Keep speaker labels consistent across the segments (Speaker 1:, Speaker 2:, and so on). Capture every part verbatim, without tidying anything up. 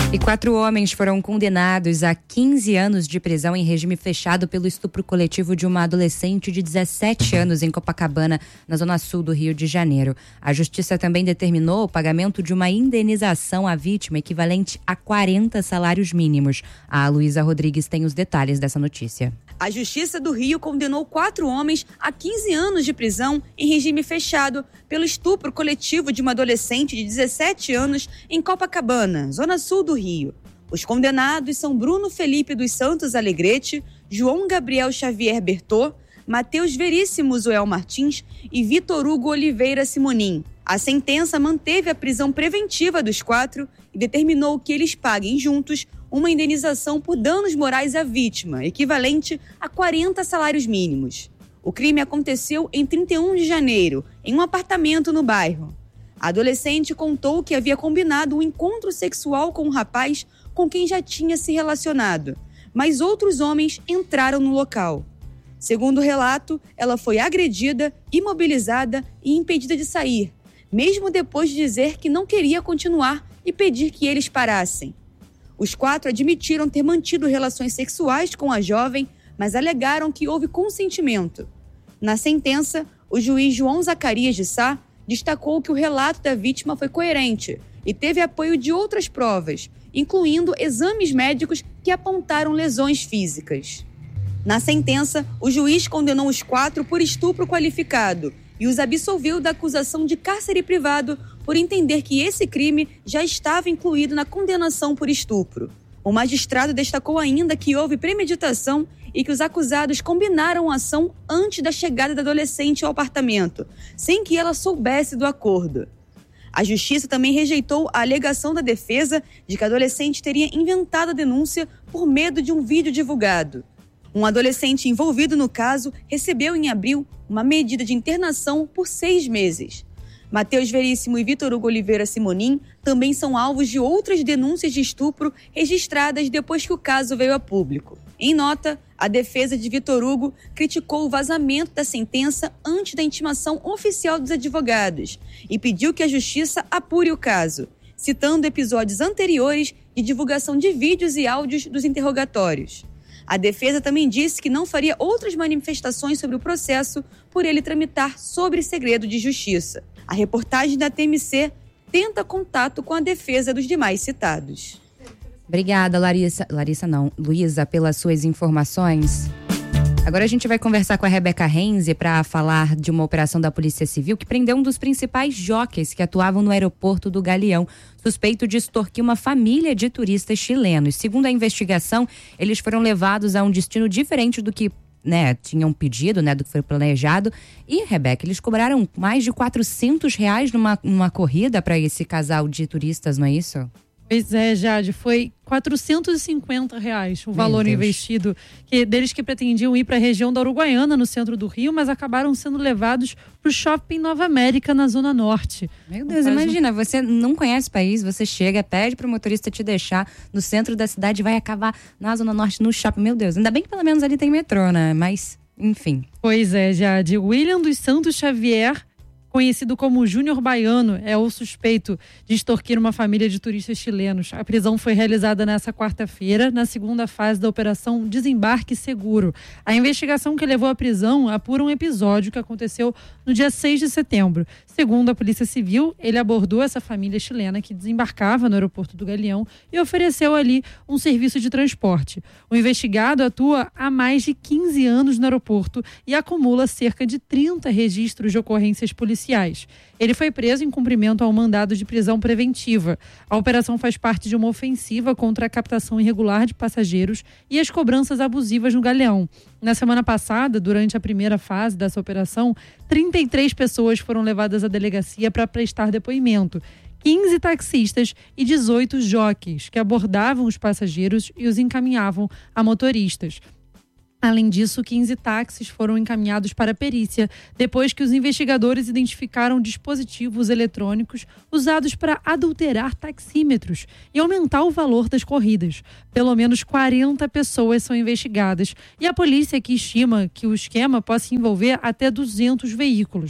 Speaker 1: E quatro homens foram condenados a quinze anos de prisão em regime fechado pelo estupro coletivo de uma adolescente de dezessete anos em Copacabana, na zona sul do Rio de Janeiro. A justiça também determinou o pagamento de uma indenização à vítima equivalente a quarenta salários mínimos. A Luísa Rodrigues tem os detalhes dessa notícia.
Speaker 2: A Justiça do Rio condenou quatro homens a quinze anos de prisão em regime fechado pelo estupro coletivo de uma adolescente de dezessete anos em Copacabana, zona sul do Rio. Os condenados são Bruno Felipe dos Santos Alegrete, João Gabriel Xavier Bertô, Matheus Veríssimo Zoel Martins e Vitor Hugo Oliveira Simonim. A sentença manteve a prisão preventiva dos quatro e determinou que eles paguem juntos uma indenização por danos morais à vítima, equivalente a quarenta salários mínimos. O crime aconteceu em trinta e um de janeiro, em um apartamento no bairro. A adolescente contou que havia combinado um encontro sexual com um rapaz com quem já tinha se relacionado, mas outros homens entraram no local. Segundo o relato, ela foi agredida, imobilizada e impedida de sair, mesmo depois de dizer que não queria continuar e pedir que eles parassem. Os quatro admitiram ter mantido relações sexuais com a jovem, mas alegaram que houve consentimento. Na sentença, o juiz João Zacarias de Sá destacou que o relato da vítima foi coerente e teve apoio de outras provas, incluindo exames médicos que apontaram lesões físicas. Na sentença, o juiz condenou os quatro por estupro qualificado e os absolveu da acusação de cárcere privado por entender que esse crime já estava incluído na condenação por estupro. O magistrado destacou ainda que houve premeditação e que os acusados combinaram a ação antes da chegada da adolescente ao apartamento, sem que ela soubesse do acordo. A justiça também rejeitou a alegação da defesa de que a adolescente teria inventado a denúncia por medo de um vídeo divulgado. Um adolescente envolvido no caso recebeu em abril uma medida de internação por seis meses. Matheus Veríssimo e Vitor Hugo Oliveira Simonim também são alvos de outras denúncias de estupro registradas depois que o caso veio a público. Em nota, a defesa de Vitor Hugo criticou o vazamento da sentença antes da intimação oficial dos advogados e pediu que a justiça apure o caso, citando episódios anteriores de divulgação de vídeos e áudios dos interrogatórios. A defesa também disse que não faria outras manifestações sobre o processo por ele tramitar sob segredo de justiça. A reportagem da T M C tenta contato com a defesa dos demais citados.
Speaker 1: Obrigada, Larissa. Larissa não, Luísa, pelas suas informações. Agora a gente vai conversar com a Rebeca Renze para falar de uma operação da Polícia Civil que prendeu um dos principais jockeys que atuavam no aeroporto do Galeão, suspeito de extorquir uma família de turistas chilenos. Segundo a investigação, eles foram levados a um destino diferente do que, né, tinham pedido, né, do que foi planejado. E, Rebeca, eles cobraram mais de quatrocentos reais numa, numa corrida para esse casal de turistas, não é isso?
Speaker 3: Pois é, Jade, foi quatrocentos e cinquenta reais o valor investido que, deles que pretendiam ir para a região da Uruguaiana, no centro do Rio, mas acabaram sendo levados para o Shopping Nova América, na Zona Norte.
Speaker 1: Meu Deus, imagina, um... você não conhece o país, você chega, pede para o motorista te deixar no centro da cidade e vai acabar na Zona Norte, no shopping. Meu Deus, ainda bem que pelo menos ali tem metrô, né? Mas, enfim.
Speaker 3: Pois é, Jade. William dos Santos Xavier, conhecido como Júnior Baiano, é o suspeito de extorquir uma família de turistas chilenos. A prisão foi realizada nesta quarta-feira, na segunda fase da Operação Desembarque Seguro. A investigação que levou à prisão apura um episódio que aconteceu no dia seis de setembro. Segundo a Polícia Civil, ele abordou essa família chilena que desembarcava no aeroporto do Galeão e ofereceu ali um serviço de transporte. O investigado atua há mais de quinze anos no aeroporto e acumula cerca de trinta registros de ocorrências policiais. Ele foi preso em cumprimento ao mandado de prisão preventiva. A operação faz parte de uma ofensiva contra a captação irregular de passageiros e as cobranças abusivas no Galeão. Na semana passada, durante a primeira fase dessa operação, trinta e três pessoas foram levadas à delegacia para prestar depoimento. quinze taxistas e dezoito jockeys que abordavam os passageiros e os encaminhavam a motoristas. Além disso, quinze táxis foram encaminhados para a perícia, depois que os investigadores identificaram dispositivos eletrônicos usados para adulterar taxímetros e aumentar o valor das corridas. Pelo menos quarenta pessoas são investigadas e a polícia aqui estima que o esquema possa envolver até duzentos veículos.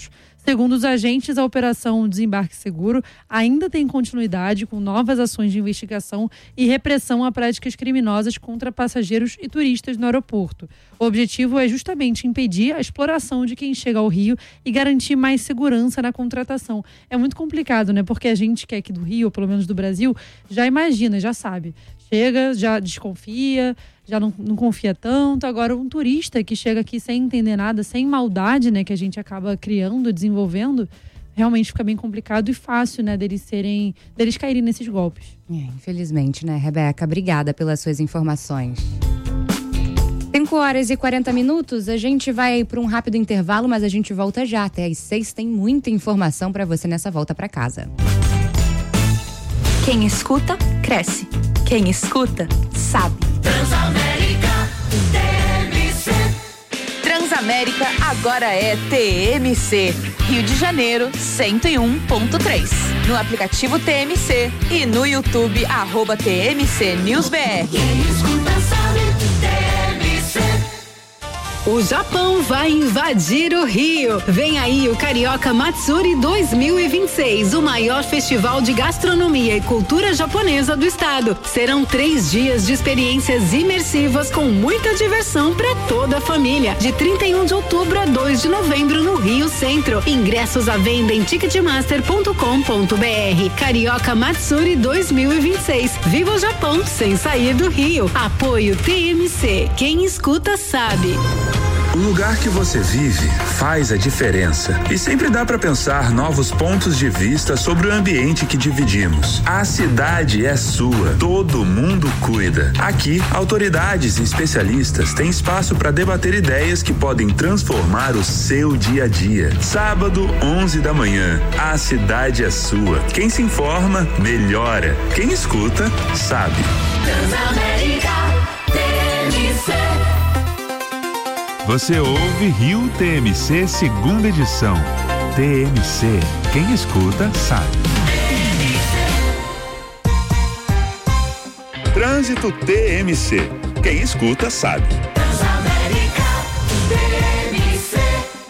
Speaker 3: Segundo os agentes, a operação Desembarque Seguro ainda tem continuidade com novas ações de investigação e repressão a práticas criminosas contra passageiros e turistas no aeroporto. O objetivo é justamente impedir a exploração de quem chega ao Rio e garantir mais segurança na contratação. É muito complicado, né? Porque a gente que é aqui do Rio, ou pelo menos do Brasil, já imagina, já sabe. Chega, já desconfia, já não, não confia tanto. Agora, um turista que chega aqui sem entender nada, sem maldade, né, que a gente acaba criando, desenvolvendo, realmente fica bem complicado e fácil, né, deles serem, deles caírem nesses golpes.
Speaker 1: É, infelizmente, né, Rebeca? Obrigada pelas suas informações. cinco horas e quarenta minutos, a gente vai para um rápido intervalo, mas a gente volta já. Até às seis tem muita informação para você nessa volta para casa.
Speaker 4: Quem escuta, cresce. Quem escuta, sabe.
Speaker 5: Transamérica T M C.
Speaker 4: Transamérica agora é T M C. Rio de Janeiro, cento e um ponto três. No aplicativo T M C e no YouTube, arroba T M C News B R.
Speaker 5: Quem escuta sabe, T M C.
Speaker 6: O Japão vai invadir o Rio. Vem aí o Carioca Matsuri dois mil e vinte e seis, o maior festival de gastronomia e cultura japonesa do estado. Serão três dias de experiências imersivas com muita diversão para toda a família. De trinta e um de outubro a dois de novembro no Rio Centro. Ingressos à venda em ticketmaster ponto com ponto b r. Carioca Matsuri dois mil e vinte e seis. Viva o Japão sem sair do Rio. Apoio T M C. Quem escuta sabe.
Speaker 7: O lugar que você vive faz a diferença e sempre dá para pensar novos pontos de vista sobre o ambiente que dividimos. A cidade é sua, todo mundo cuida. Aqui, autoridades e especialistas têm espaço para debater ideias que podem transformar o seu dia a dia. Sábado, onze da manhã, a cidade é sua. Quem se informa, melhora. Quem escuta, sabe.
Speaker 5: Transamérica T M C.
Speaker 8: Você ouve Rio T M C segunda edição. T M C, quem escuta sabe.
Speaker 7: Trânsito T M C, quem escuta sabe.
Speaker 5: Transamérica T M C.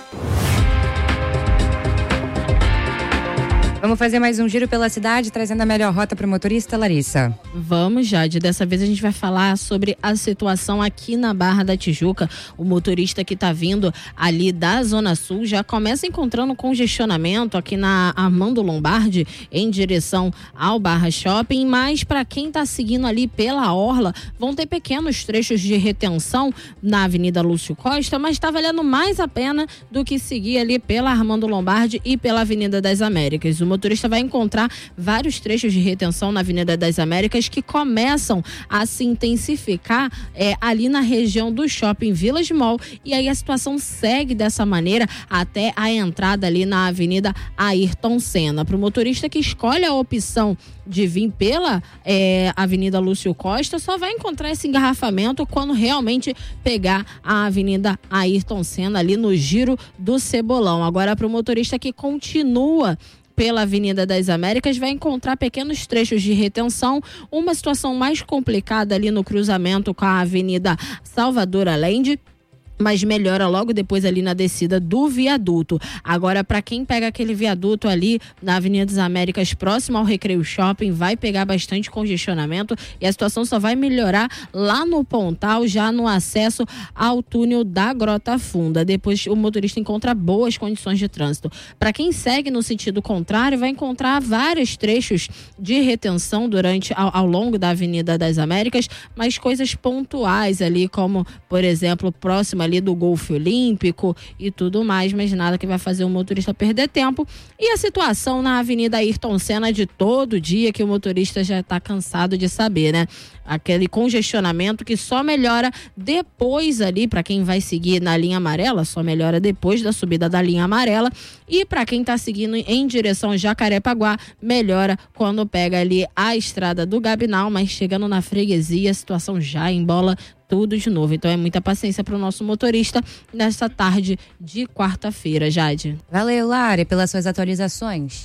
Speaker 1: Vamos fazer mais um giro pela cidade, trazendo a melhor rota para o motorista, Larissa.
Speaker 9: Vamos, Jade. Dessa vez a gente vai falar sobre a situação aqui na Barra da Tijuca. O motorista que está vindo ali da Zona Sul já começa encontrando congestionamento aqui na Armando Lombardi em direção ao Barra Shopping, mas para quem está seguindo ali pela Orla, vão ter pequenos trechos de retenção na Avenida Lúcio Costa, mas está valendo mais a pena do que seguir ali pela Armando Lombardi e pela Avenida das Américas. O motorista vai encontrar vários trechos de retenção na Avenida das Américas que começam a se intensificar é, ali na região do Shopping Village Mall, e aí a situação segue dessa maneira até a entrada ali na Avenida Ayrton Senna. Para o motorista que escolhe a opção de vir pela é, Avenida Lúcio Costa, só vai encontrar esse engarrafamento quando realmente pegar a Avenida Ayrton Senna ali no Giro do Cebolão. Agora, para o motorista que continua pela Avenida das Américas, vai encontrar pequenos trechos de retenção, uma situação mais complicada ali no cruzamento com a Avenida Salvador Allende, mas melhora logo depois ali na descida do viaduto. Agora, para quem pega aquele viaduto ali na Avenida das Américas, próximo ao Recreio Shopping, vai pegar bastante congestionamento e a situação só vai melhorar lá no Pontal, já no acesso ao túnel da Grota Funda. Depois o motorista encontra boas condições de trânsito. Para quem segue no sentido contrário, vai encontrar vários trechos de retenção durante ao, ao longo da Avenida das Américas, mas coisas pontuais ali, como, por exemplo, próximo ali do Golfe Olímpico e tudo mais, mas nada que vai fazer o motorista perder tempo. E a situação na Avenida Ayrton Senna de todo dia, que o motorista já está cansado de saber, né? Aquele congestionamento que só melhora depois ali, para quem vai seguir na linha amarela, só melhora depois da subida da linha amarela, e para quem está seguindo em direção Jacarepaguá, melhora quando pega ali a estrada do Gabinal, mas chegando na freguesia, a situação já embola tudo de novo. Então é muita paciência para o nosso motorista nesta tarde de quarta-feira, Jade.
Speaker 1: Valeu, Lari, pelas suas atualizações.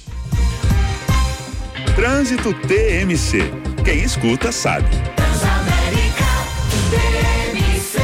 Speaker 7: Trânsito T M C. Quem escuta sabe.
Speaker 5: Transamérica T M C.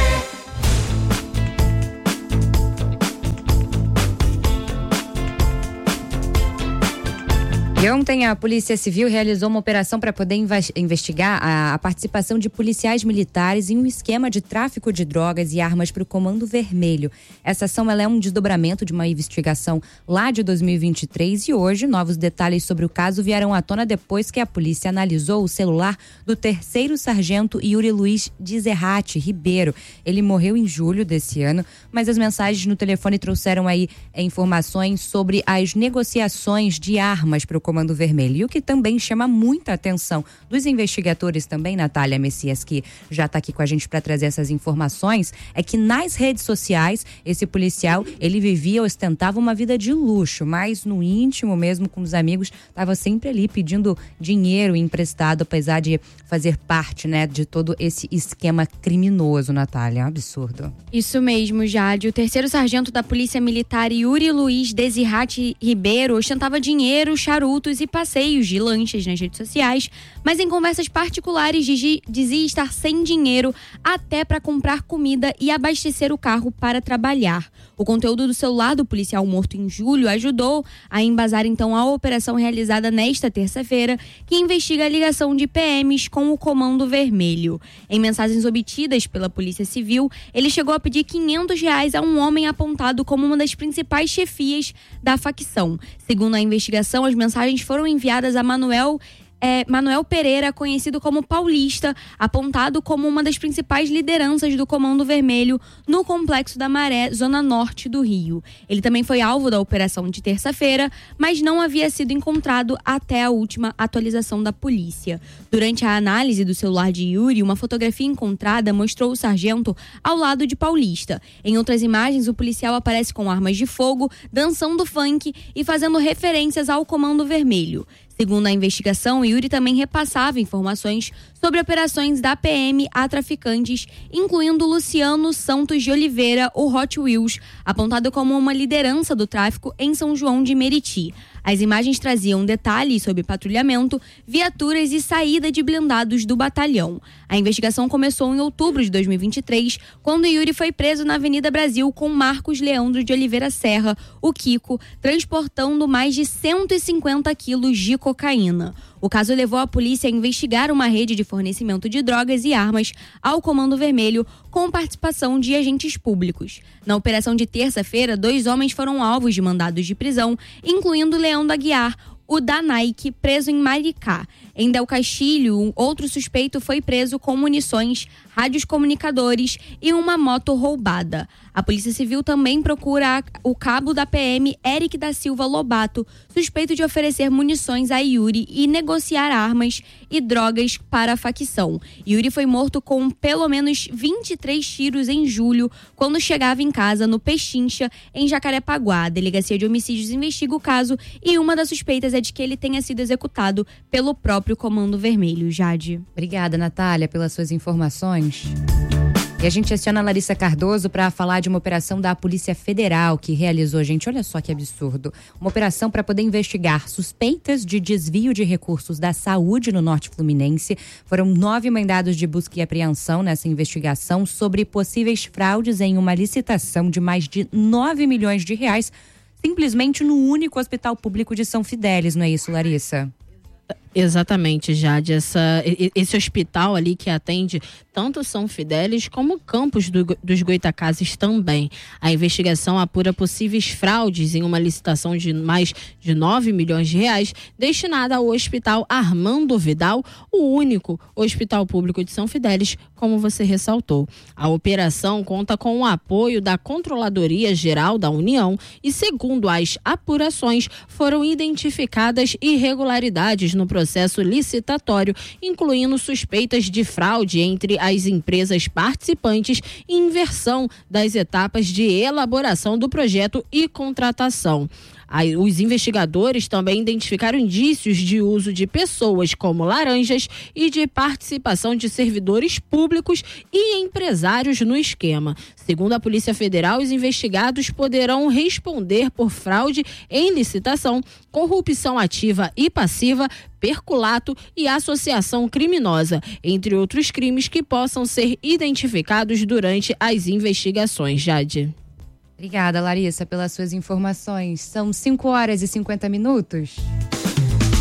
Speaker 1: E ontem a Polícia Civil realizou uma operação para poder investigar a, a participação de policiais militares em um esquema de tráfico de drogas e armas para o Comando Vermelho. Essa ação ela é um desdobramento de uma investigação lá de dois mil e vinte e três e hoje novos detalhes sobre o caso vieram à tona depois que a polícia analisou o celular do terceiro sargento Yuri Luiz Dizerrati Ribeiro. Ele morreu em julho desse ano, mas as mensagens no telefone trouxeram aí é, informações sobre as negociações de armas para o Comando Vermelho. E o que também chama muita atenção dos investigadores também, Natália Messias, que já está aqui com a gente para trazer essas informações, é que nas redes sociais, esse policial, ele vivia, ostentava uma vida de luxo, mas no íntimo mesmo com os amigos, estava sempre ali pedindo dinheiro emprestado, apesar de fazer parte, né, de todo esse esquema criminoso, Natália. É um absurdo.
Speaker 10: Isso mesmo, Jade. O terceiro sargento da Polícia Militar, Yuri Luiz Dezirrati Ribeiro, ostentava dinheiro, charutos e passeios de lanchas nas redes sociais, mas em conversas particulares dizia estar sem dinheiro até para comprar comida e abastecer o carro para trabalhar. O conteúdo do celular do policial morto em julho ajudou a embasar então a operação realizada nesta terça-feira, que investiga a ligação de P Ms com o Comando Vermelho. Em mensagens obtidas pela Polícia Civil, ele chegou a pedir quinhentos reais a um homem apontado como uma das principais chefias da facção. Segundo a investigação, as mensagens foram enviadas a Manuel É, Manuel Pereira, conhecido como Paulista, apontado como uma das principais lideranças do Comando Vermelho no Complexo da Maré, zona norte do Rio. Ele também foi alvo da operação de terça-feira, mas não havia sido encontrado até a última atualização da polícia. Durante a análise do celular de Yuri, uma fotografia encontrada mostrou o sargento ao lado de Paulista. Em outras imagens, o policial aparece com armas de fogo, dançando funk e fazendo referências ao Comando Vermelho. Segundo a investigação, Yuri também repassava informações sobre operações da P M a traficantes, incluindo Luciano Santos de Oliveira, o Hot Wheels, apontado como uma liderança do tráfico em São João de Meriti. As imagens traziam detalhes sobre patrulhamento, viaturas e saída de blindados do batalhão. A investigação começou em outubro de dois mil e vinte e três, quando Yuri foi preso na Avenida Brasil com Marcos Leandro de Oliveira Serra, o Kiko, transportando mais de cento e cinquenta quilos de cocaína. O caso levou a polícia a investigar uma rede de fornecimento de drogas e armas ao Comando Vermelho, com participação de agentes públicos. Na operação de terça-feira, dois homens foram alvos de mandados de prisão, incluindo Leão da Guiar, o da Nike, preso em Maricá. Em Del Castilho, um outro suspeito foi preso com munições, rádios comunicadores e uma moto roubada. A Polícia Civil também procura o cabo da P M, Eric da Silva Lobato, suspeito de oferecer munições a Yuri e negociar armas e drogas para a facção. Yuri foi morto com pelo menos vinte e três tiros em julho, quando chegava em casa no Pechincha, em Jacarepaguá. A Delegacia de Homicídios investiga o caso e uma das suspeitas é de que ele tenha sido executado pelo próprio Comando Vermelho. Jade.
Speaker 1: Obrigada, Natália, pelas suas informações. E a gente aciona a Larissa Cardoso para falar de uma operação da Polícia Federal que realizou, gente, olha só que absurdo, uma operação para poder investigar suspeitas de desvio de recursos da saúde no Norte Fluminense. Foram nove mandados de busca e apreensão nessa investigação sobre possíveis fraudes em uma licitação de mais de nove milhões de reais, simplesmente no único hospital público de São Fidélis, não é isso, Larissa?
Speaker 9: Exatamente, Jade. Essa, esse hospital ali que atende tanto São Fidélis como Campos do, dos Goitacazes também. A investigação apura possíveis fraudes em uma licitação de mais de nove milhões de reais destinada ao Hospital Armando Vidal, o único hospital público de São Fidélis, como você ressaltou. A operação conta com o apoio da Controladoria Geral da União e, segundo as apurações, foram identificadas irregularidades no processo licitatório, incluindo suspeitas de fraude entre as empresas participantes e inversão das etapas de elaboração do projeto e contratação. Os investigadores também identificaram indícios de uso de pessoas como laranjas e de participação de servidores públicos e empresários no esquema. Segundo a Polícia Federal, os investigados poderão responder por fraude em licitação, corrupção ativa e passiva, perculato e associação criminosa, entre outros crimes que possam ser identificados durante as investigações. Jade.
Speaker 1: Obrigada, Larissa, pelas suas informações. São cinco horas e cinquenta minutos.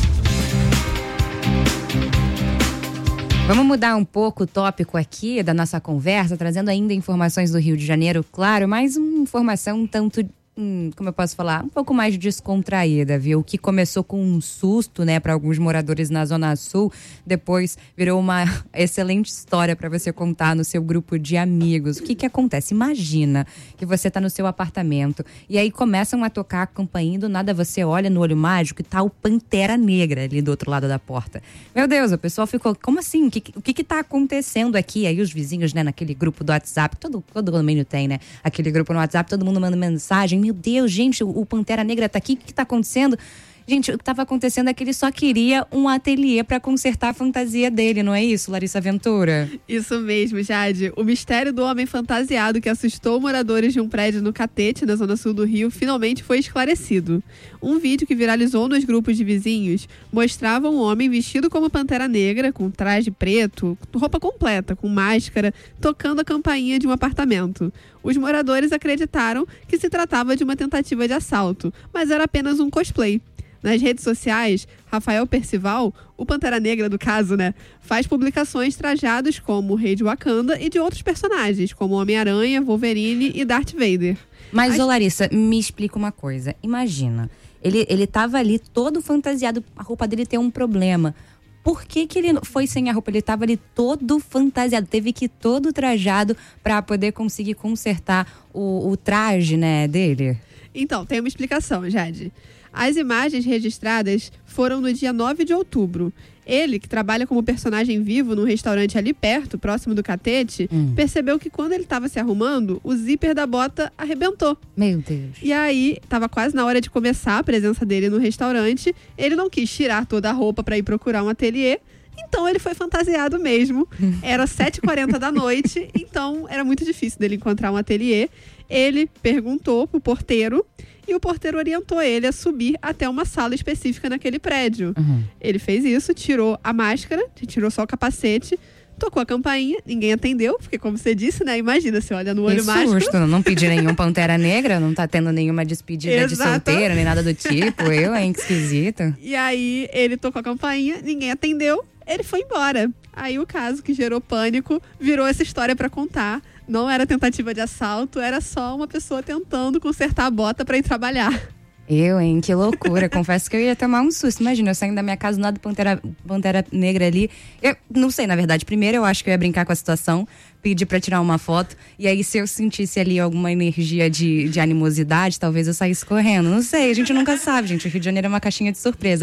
Speaker 1: Vamos mudar um pouco o tópico aqui da nossa conversa, trazendo ainda informações do Rio de Janeiro, claro, mas uma informação um tanto, hum, como eu posso falar, um pouco mais descontraída, viu? Que começou com um susto, né, para alguns moradores na Zona Sul, depois virou uma excelente história para você contar no seu grupo de amigos. O que que acontece? Imagina que você tá no seu apartamento e aí começam a tocar a campainha e do nada você olha no olho mágico e tá o Pantera Negra ali do outro lado da porta. Meu Deus, o pessoal ficou, como assim? O que, o que que tá acontecendo aqui? Aí os vizinhos, né, naquele grupo do WhatsApp, todo, todo condomínio tem, né? Aquele grupo no WhatsApp, todo mundo manda mensagem. Meu Deus, gente, o, o Pantera Negra tá aqui, o que que tá acontecendo? Gente, o que estava acontecendo é que ele só queria um ateliê para consertar a fantasia dele, não é isso, Larissa Ventura?
Speaker 11: Isso mesmo, Jade. O mistério do homem fantasiado que assustou moradores de um prédio no Catete, na Zona Sul do Rio, finalmente foi esclarecido. Um vídeo que viralizou nos grupos de vizinhos mostrava um homem vestido como Pantera Negra, com traje preto, roupa completa, com máscara, tocando a campainha de um apartamento. Os moradores acreditaram que se tratava de uma tentativa de assalto, mas era apenas um cosplay. Nas redes sociais, Rafael Percival, o Pantera Negra do caso, né, faz publicações trajados como o Rei de Wakanda e de outros personagens, como Homem-Aranha, Wolverine e Darth Vader.
Speaker 1: Mas,
Speaker 11: As...
Speaker 1: ô Larissa, me explica uma coisa. Imagina, ele, ele tava ali todo fantasiado, a roupa dele tem um problema. Por que que ele foi sem a roupa? Ele tava ali todo fantasiado, teve que ir todo trajado para poder conseguir consertar o, o traje, né, dele?
Speaker 11: Então, tem uma explicação, Jade. As imagens registradas foram no dia nove de outubro. Ele, que trabalha como personagem vivo num restaurante ali perto, próximo do Catete, hum. percebeu que quando ele estava se arrumando, o zíper da bota arrebentou.
Speaker 1: Meu Deus.
Speaker 11: E aí, estava quase na hora de começar a presença dele no restaurante. Ele não quis tirar toda a roupa para ir procurar um ateliê. Então ele foi fantasiado mesmo. Era sete e quarenta da noite, então era muito difícil dele encontrar um ateliê. Ele perguntou pro porteiro e o porteiro orientou ele a subir até uma sala específica naquele prédio. Uhum. Ele fez isso, tirou a máscara, tirou só o capacete, tocou a campainha, ninguém atendeu, porque como você disse, né? Imagina, você olha no olho mágico.
Speaker 1: Susto, não pedi nenhum Pantera Negra, não tá tendo nenhuma despedida Exato. de solteiro, nem nada do tipo. Eu, hein, que esquisito.
Speaker 11: E aí, ele tocou a campainha, ninguém atendeu, ele foi embora. Aí o caso que gerou pânico virou essa história pra contar. Não era tentativa de assalto, era só uma pessoa tentando consertar a bota pra ir trabalhar.
Speaker 1: Eu, hein? Que loucura. Confesso que eu ia tomar um susto. Imagina, eu saindo da minha casa do lado do Pantera, Pantera Negra ali. Eu não sei, na verdade. Primeiro eu acho que eu ia brincar com a situação, pedir pra tirar uma foto. E aí, se eu sentisse ali alguma energia de, de animosidade, talvez eu saísse correndo. Não sei, a gente nunca sabe, gente. O Rio de Janeiro é uma caixinha de surpresa.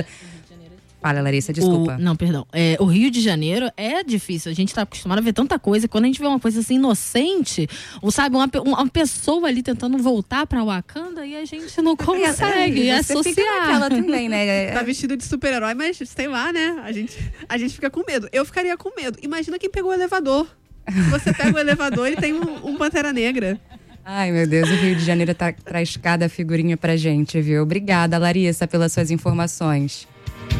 Speaker 1: Fala, Larissa, desculpa.
Speaker 9: O, não, perdão. É, o Rio de Janeiro é difícil. A gente tá acostumado a ver tanta coisa. Quando a gente vê uma coisa assim inocente, ou sabe, uma, uma pessoa ali tentando voltar pra Wakanda e a gente não consegue
Speaker 1: é,
Speaker 9: associar.
Speaker 1: Ela também, né?
Speaker 11: Tá vestido de super-herói, mas sei lá, né? A gente, a gente fica com medo. Eu ficaria com medo. Imagina quem pegou o elevador. Você pega o elevador e tem um, um Pantera Negra.
Speaker 1: Ai, meu Deus, o Rio de Janeiro tá, traz cada figurinha pra gente, viu? Obrigada, Larissa, pelas suas informações.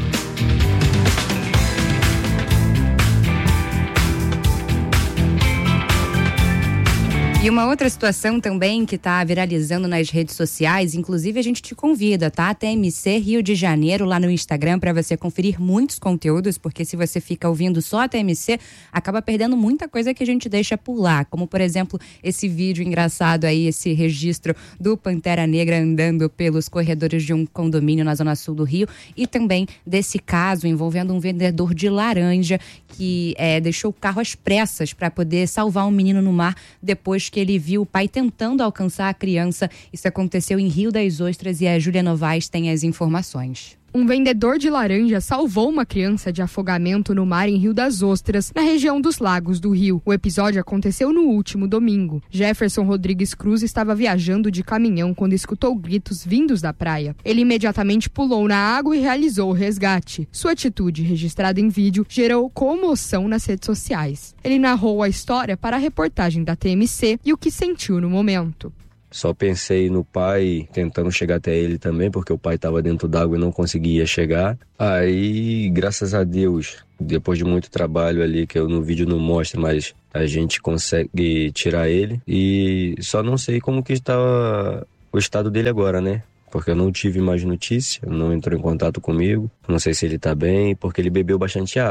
Speaker 1: E uma outra situação também que está viralizando nas redes sociais, inclusive a gente te convida, tá? T M C Rio de Janeiro lá no Instagram para você conferir muitos conteúdos, porque se você fica ouvindo só a T M C, acaba perdendo muita coisa que a gente deixa por lá, como por exemplo esse vídeo engraçado aí, esse registro do Pantera Negra andando pelos corredores de um condomínio na Zona Sul do Rio, e também desse caso envolvendo um vendedor de laranja que é, deixou o carro às pressas para poder salvar um menino no mar depois que ele viu o pai tentando alcançar a criança. Isso aconteceu em Rio das Ostras e a Júlia Novaes tem as informações.
Speaker 12: Um vendedor de laranja salvou uma criança de afogamento no mar em Rio das Ostras, na região dos Lagos do Rio. O episódio aconteceu no último domingo. Jefferson Rodrigues Cruz estava viajando de caminhão quando escutou gritos vindos da praia. Ele imediatamente pulou na água e realizou o resgate. Sua atitude, registrada em vídeo, gerou comoção nas redes sociais. Ele narrou a história para a reportagem da T M C e o que sentiu no momento.
Speaker 13: Só pensei no pai, tentando chegar até ele também, porque o pai estava dentro d'água e não conseguia chegar. Aí, graças a Deus, depois de muito trabalho ali, que eu no vídeo não mostro, mas a gente consegue tirar ele. E só não sei como que está o estado dele agora, né? Porque eu não tive mais notícia, não entrou em contato comigo. Não sei se ele está bem, porque ele bebeu bastante água.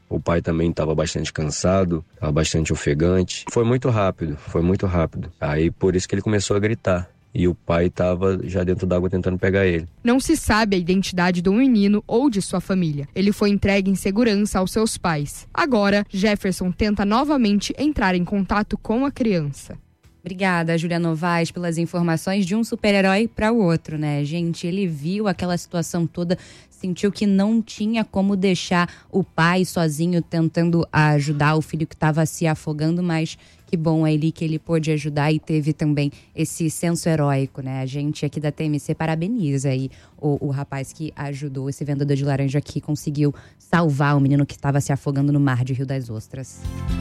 Speaker 13: O pai também estava bastante cansado, estava bastante ofegante. Foi muito rápido, foi muito rápido. Aí por isso que ele começou a gritar. E o pai estava já dentro d'água tentando pegar ele.
Speaker 12: Não se sabe a identidade do menino ou de sua família. Ele foi entregue em segurança aos seus pais. Agora, Jefferson tenta novamente entrar em contato com a criança.
Speaker 1: Obrigada, Júlia Novaes, pelas informações de um super-herói para o outro, né? Gente, ele viu aquela situação toda, sentiu que não tinha como deixar o pai sozinho tentando ajudar o filho que estava se afogando, mas que bom ali que ele pôde ajudar e teve também esse senso heróico, né? A gente aqui da T M C parabeniza aí o, o rapaz que ajudou, esse vendedor de laranja que conseguiu salvar o menino que estava se afogando no mar de Rio das Ostras.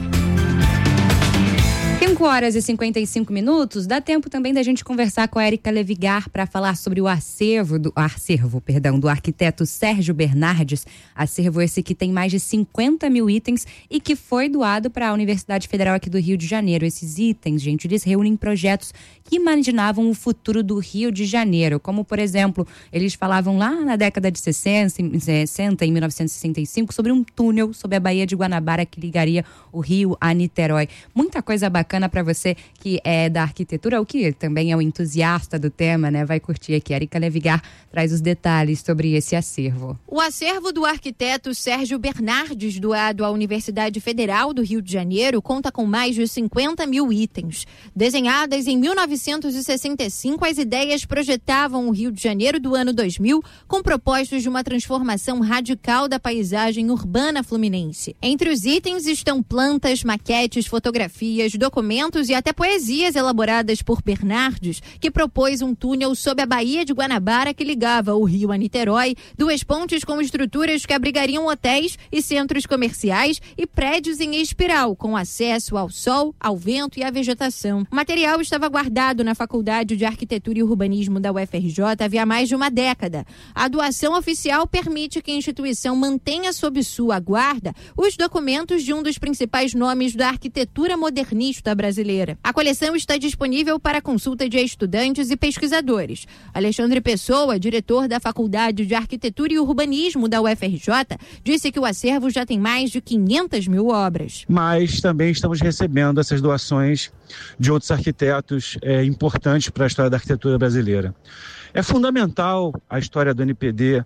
Speaker 1: cinco horas e cinquenta e cinco minutos, dá tempo também da gente conversar com a Érica Levigar para falar sobre o acervo do, acervo, perdão, do arquiteto Sérgio Bernardes. Acervo esse que tem mais de cinquenta mil itens e que foi doado para a Universidade Federal aqui do Rio de Janeiro. Esses itens, gente, eles reúnem projetos que imaginavam o futuro do Rio de Janeiro, como, por exemplo, eles falavam lá na década de sessenta, em mil novecentos e sessenta e cinco, sobre um túnel sobre a Baía de Guanabara que ligaria o Rio a Niterói. Muita coisa bacana para você que é da arquitetura ou que também é um entusiasta do tema, né? Vai curtir aqui. A Érica Levigar traz os detalhes sobre esse acervo.
Speaker 14: O acervo do arquiteto Sérgio Bernardes, doado à Universidade Federal do Rio de Janeiro, conta com mais de cinquenta mil itens. Desenhadas em mil novecentos e sessenta e cinco, as ideias projetavam o Rio de Janeiro do ano dois mil com propósitos de uma transformação radical da paisagem urbana fluminense. Entre os itens estão plantas, maquetes, fotografias, documentos e até poesias elaboradas por Bernardes, que propôs um túnel sob a Baía de Guanabara que ligava o Rio a Niterói, duas pontes com estruturas que abrigariam hotéis e centros comerciais e prédios em espiral, com acesso ao sol, ao vento e à vegetação. O material estava guardado na Faculdade de Arquitetura e Urbanismo da U F R J havia mais de uma década. A doação oficial permite que a instituição mantenha sob sua guarda os documentos de um dos principais nomes da arquitetura modernista brasileira. A coleção está disponível para consulta de estudantes e pesquisadores. Alexandre Pessoa, diretor da Faculdade de Arquitetura e Urbanismo da U F R J, disse que o acervo já tem mais de quinhentas mil obras.
Speaker 15: Mas também estamos recebendo essas doações de outros arquitetos é, importantes para a história da arquitetura brasileira. É fundamental a história do N P D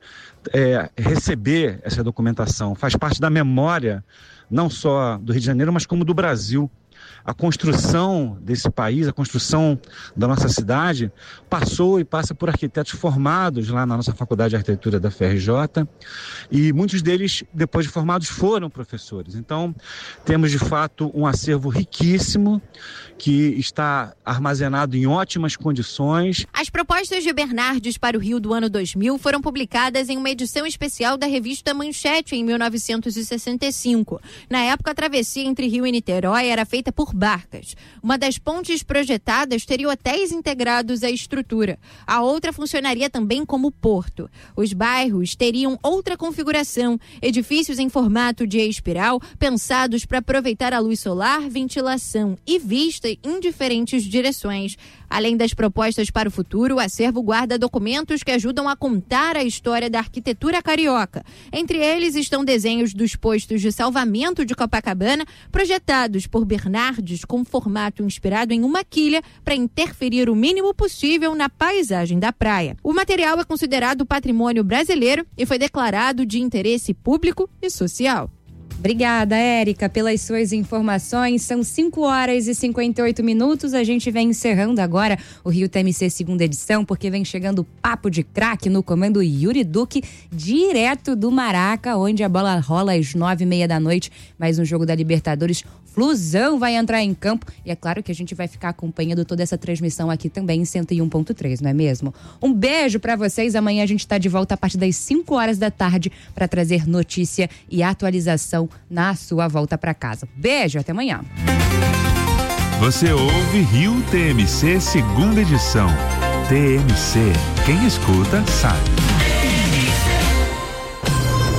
Speaker 15: é, receber essa documentação. Faz parte da memória não só do Rio de Janeiro, mas como do Brasil. A construção desse país, a construção da nossa cidade, passou e passa por arquitetos formados lá na nossa Faculdade de Arquitetura da F R J, e muitos deles, depois de formados, foram professores. Então, temos de fato um acervo riquíssimo, que está armazenado em ótimas condições.
Speaker 14: As propostas de Bernardes para o Rio do ano dois mil foram publicadas em uma edição especial da revista Manchete em mil novecentos e sessenta e cinco. Na época, a travessia entre Rio e Niterói era feita por barcas. Uma das pontes projetadas teria hotéis integrados à estrutura. A outra funcionaria também como porto. Os bairros teriam outra configuração, edifícios em formato de espiral, pensados para aproveitar a luz solar, ventilação e vista em diferentes direções. Além das propostas para o futuro, o acervo guarda documentos que ajudam a contar a história da arquitetura carioca. Entre eles estão desenhos dos postos de salvamento de Copacabana, projetados por Bernardes com formato inspirado em uma quilha para interferir o mínimo possível na paisagem da praia. O material é considerado patrimônio brasileiro e foi declarado de interesse público e social.
Speaker 1: Obrigada, Érica, pelas suas informações. São cinco horas e cinquenta e oito minutos. A gente vem encerrando agora o Rio T M C segunda edição, porque vem chegando o Papo de Craque no comando Yuri Duque, direto do Maraca, onde a bola rola às nove e meia da noite. Mais um jogo da Libertadores. Flusão vai entrar em campo e é claro que a gente vai ficar acompanhando toda essa transmissão aqui também em cento e um ponto três, não é mesmo? Um beijo pra vocês. Amanhã a gente tá de volta a partir das cinco horas da tarde para trazer notícia e atualização na sua volta para casa. Beijo, até amanhã.
Speaker 8: Você ouve Rio T M C segunda edição. T M C, quem escuta sabe.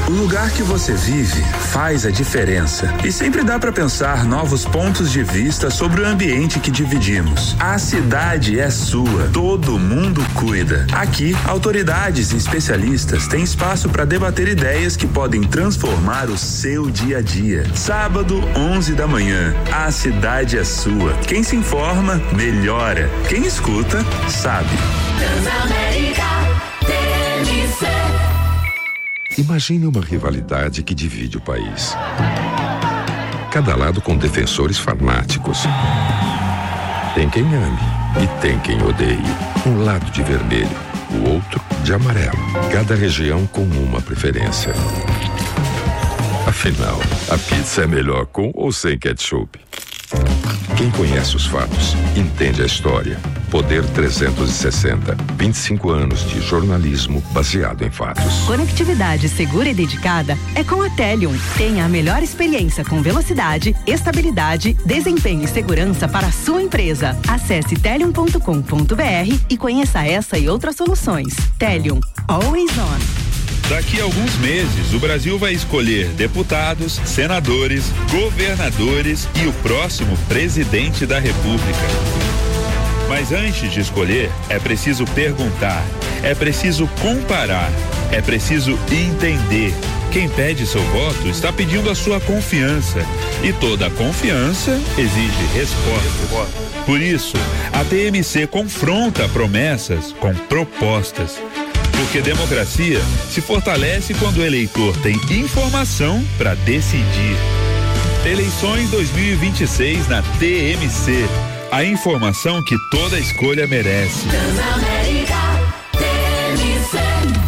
Speaker 7: O lugar que você vive faz a diferença. E sempre dá para pensar novos pontos de vista sobre o ambiente que dividimos. A cidade é sua. Todo mundo cuida. Aqui, autoridades e especialistas têm espaço para debater ideias que podem transformar o seu dia a dia. Sábado, onze da manhã. A cidade é sua. Quem se informa, melhora. Quem escuta, sabe.
Speaker 5: Transamérica T M C.
Speaker 16: Imagine uma rivalidade que divide o país. Cada lado com defensores fanáticos. Tem quem ame e tem quem odeie. Um lado de vermelho, o outro de amarelo. Cada região com uma preferência. Afinal, a pizza é melhor com ou sem ketchup? Quem conhece os fatos, entende a história. Poder trezentos e sessenta, vinte e cinco anos de jornalismo baseado em fatos.
Speaker 17: Conectividade segura e dedicada é com a Telium. Tenha a melhor experiência com velocidade, estabilidade, desempenho e segurança para a sua empresa. Acesse telium ponto com ponto br e conheça essa e outras soluções. Telium, always on.
Speaker 18: Daqui a alguns meses, o Brasil vai escolher deputados, senadores, governadores e o próximo presidente da República. Mas antes de escolher, é preciso perguntar, é preciso comparar, é preciso entender. Quem pede seu voto está pedindo a sua confiança. E toda confiança exige resposta. Por isso, a T M C confronta promessas com propostas. Porque democracia se fortalece quando o eleitor tem informação para decidir. Eleições dois mil e vinte e seis na T M C. A informação que toda escolha merece.
Speaker 5: Transamérica T M C.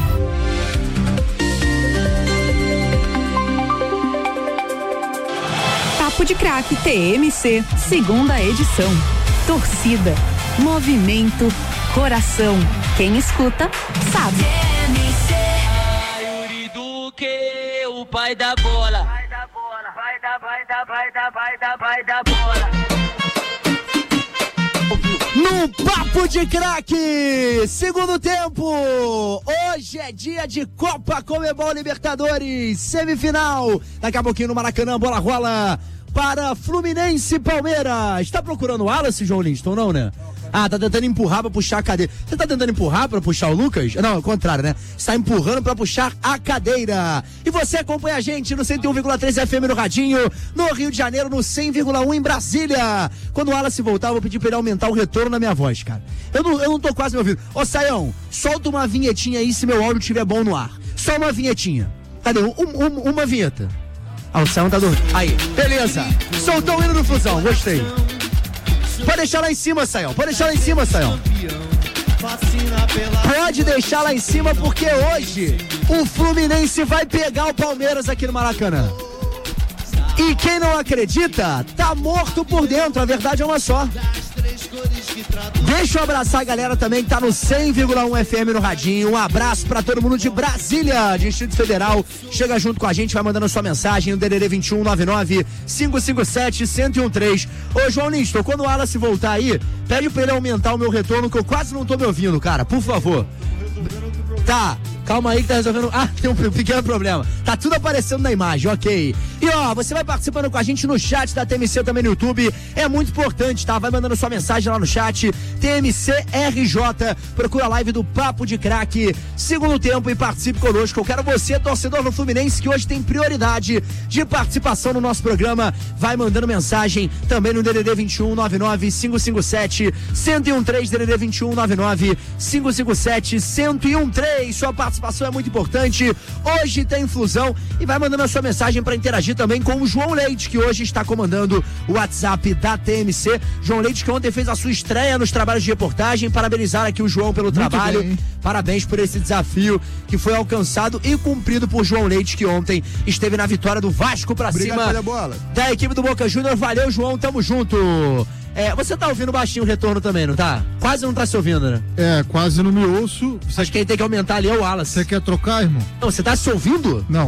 Speaker 17: Papo de Craque T M C, segunda edição. Torcida, movimento, coração. Quem escuta, sabe.
Speaker 5: T M C. A Yuri Duque, o pai da bola. Vai da bola, vai da, vai da, vai da, vai da, vai da bola.
Speaker 19: No Papo de Craque, segundo tempo. Hoje é dia de Copa Conmebol Libertadores, semifinal. Daqui a pouquinho no Maracanã, bola rola para Fluminense e Palmeiras. Tá procurando o Wallace, João Linston, não, né? Ah, tá tentando empurrar pra puxar a cadeira. Você tá tentando empurrar pra puxar o Lucas? Não, ao contrário, né? Você tá empurrando pra puxar a cadeira. E você acompanha a gente no cento e um vírgula três F M no Radinho, no Rio de Janeiro, no cem vírgula um em Brasília. Quando o Wallace voltar, eu vou pedir pra ele aumentar o retorno na minha voz, cara. Eu não, eu não tô quase me ouvindo. Ô, Saião, solta uma vinhetinha aí se meu áudio estiver bom no ar. Só uma vinhetinha. Cadê? Um, um, uma vinheta. Ah, o Saião tá dormindo. Aí, beleza. Soltou o hino do Fusão, gostei. Pode deixar lá em cima, Saião. Pode deixar lá em cima, Saião. Pode deixar lá em cima, porque hoje o Fluminense vai pegar o Palmeiras aqui no Maracanã. E quem não acredita, tá morto por dentro. A verdade é uma só. Deixa eu abraçar a galera também que tá no cem vírgula um F M no Radinho. Um abraço pra todo mundo de Brasília, Distrito Federal. Chega junto com a gente, vai mandando a sua mensagem no D D D vinte e um, nove nove, cinco cinco sete, um zero um três. Ô, João Linston, quando o Wallace voltar aí, pede pra ele aumentar o meu retorno, que eu quase não tô me ouvindo, cara, por favor. Tá, calma aí que tá resolvendo. Ah, tem um pequeno problema. Tá tudo aparecendo na imagem, ok. E ó, você vai participando com a gente no chat da T M C também no YouTube. É muito importante, tá? Vai mandando sua mensagem lá no chat. T M C R J. Procura a live do Papo de Craque. Segundo tempo e participe conosco. Eu quero você, torcedor do Fluminense, que hoje tem prioridade de participação no nosso programa. Vai mandando mensagem também no D D D vinte e um, nove nove, cinco cinco sete, um zero um três. D D D vinte e um, nove nove, cinco cinco sete, um zero um três. Sua participação é muito importante. Hoje tem Flusão e vai mandando a sua mensagem para interagir também com o João Leite, que hoje está comandando o WhatsApp da T M C. João Leite, que ontem fez a sua estreia nos trabalhos de reportagem. Parabenizar aqui o João pelo muito trabalho. Bem. Parabéns por esse desafio que foi alcançado e cumprido por João Leite, que ontem esteve na vitória do Vasco pra Obrigado cima pela bola. Da equipe do Boca Júnior. Valeu, João, tamo junto. É, você tá ouvindo baixinho o retorno também, não tá? Quase não tá se ouvindo, né?
Speaker 20: É, quase não me ouço.
Speaker 19: Você... Acho que quem tem que aumentar ali é o Wallace.
Speaker 20: Você quer trocar, irmão?
Speaker 19: Não, você tá se ouvindo?
Speaker 20: Não.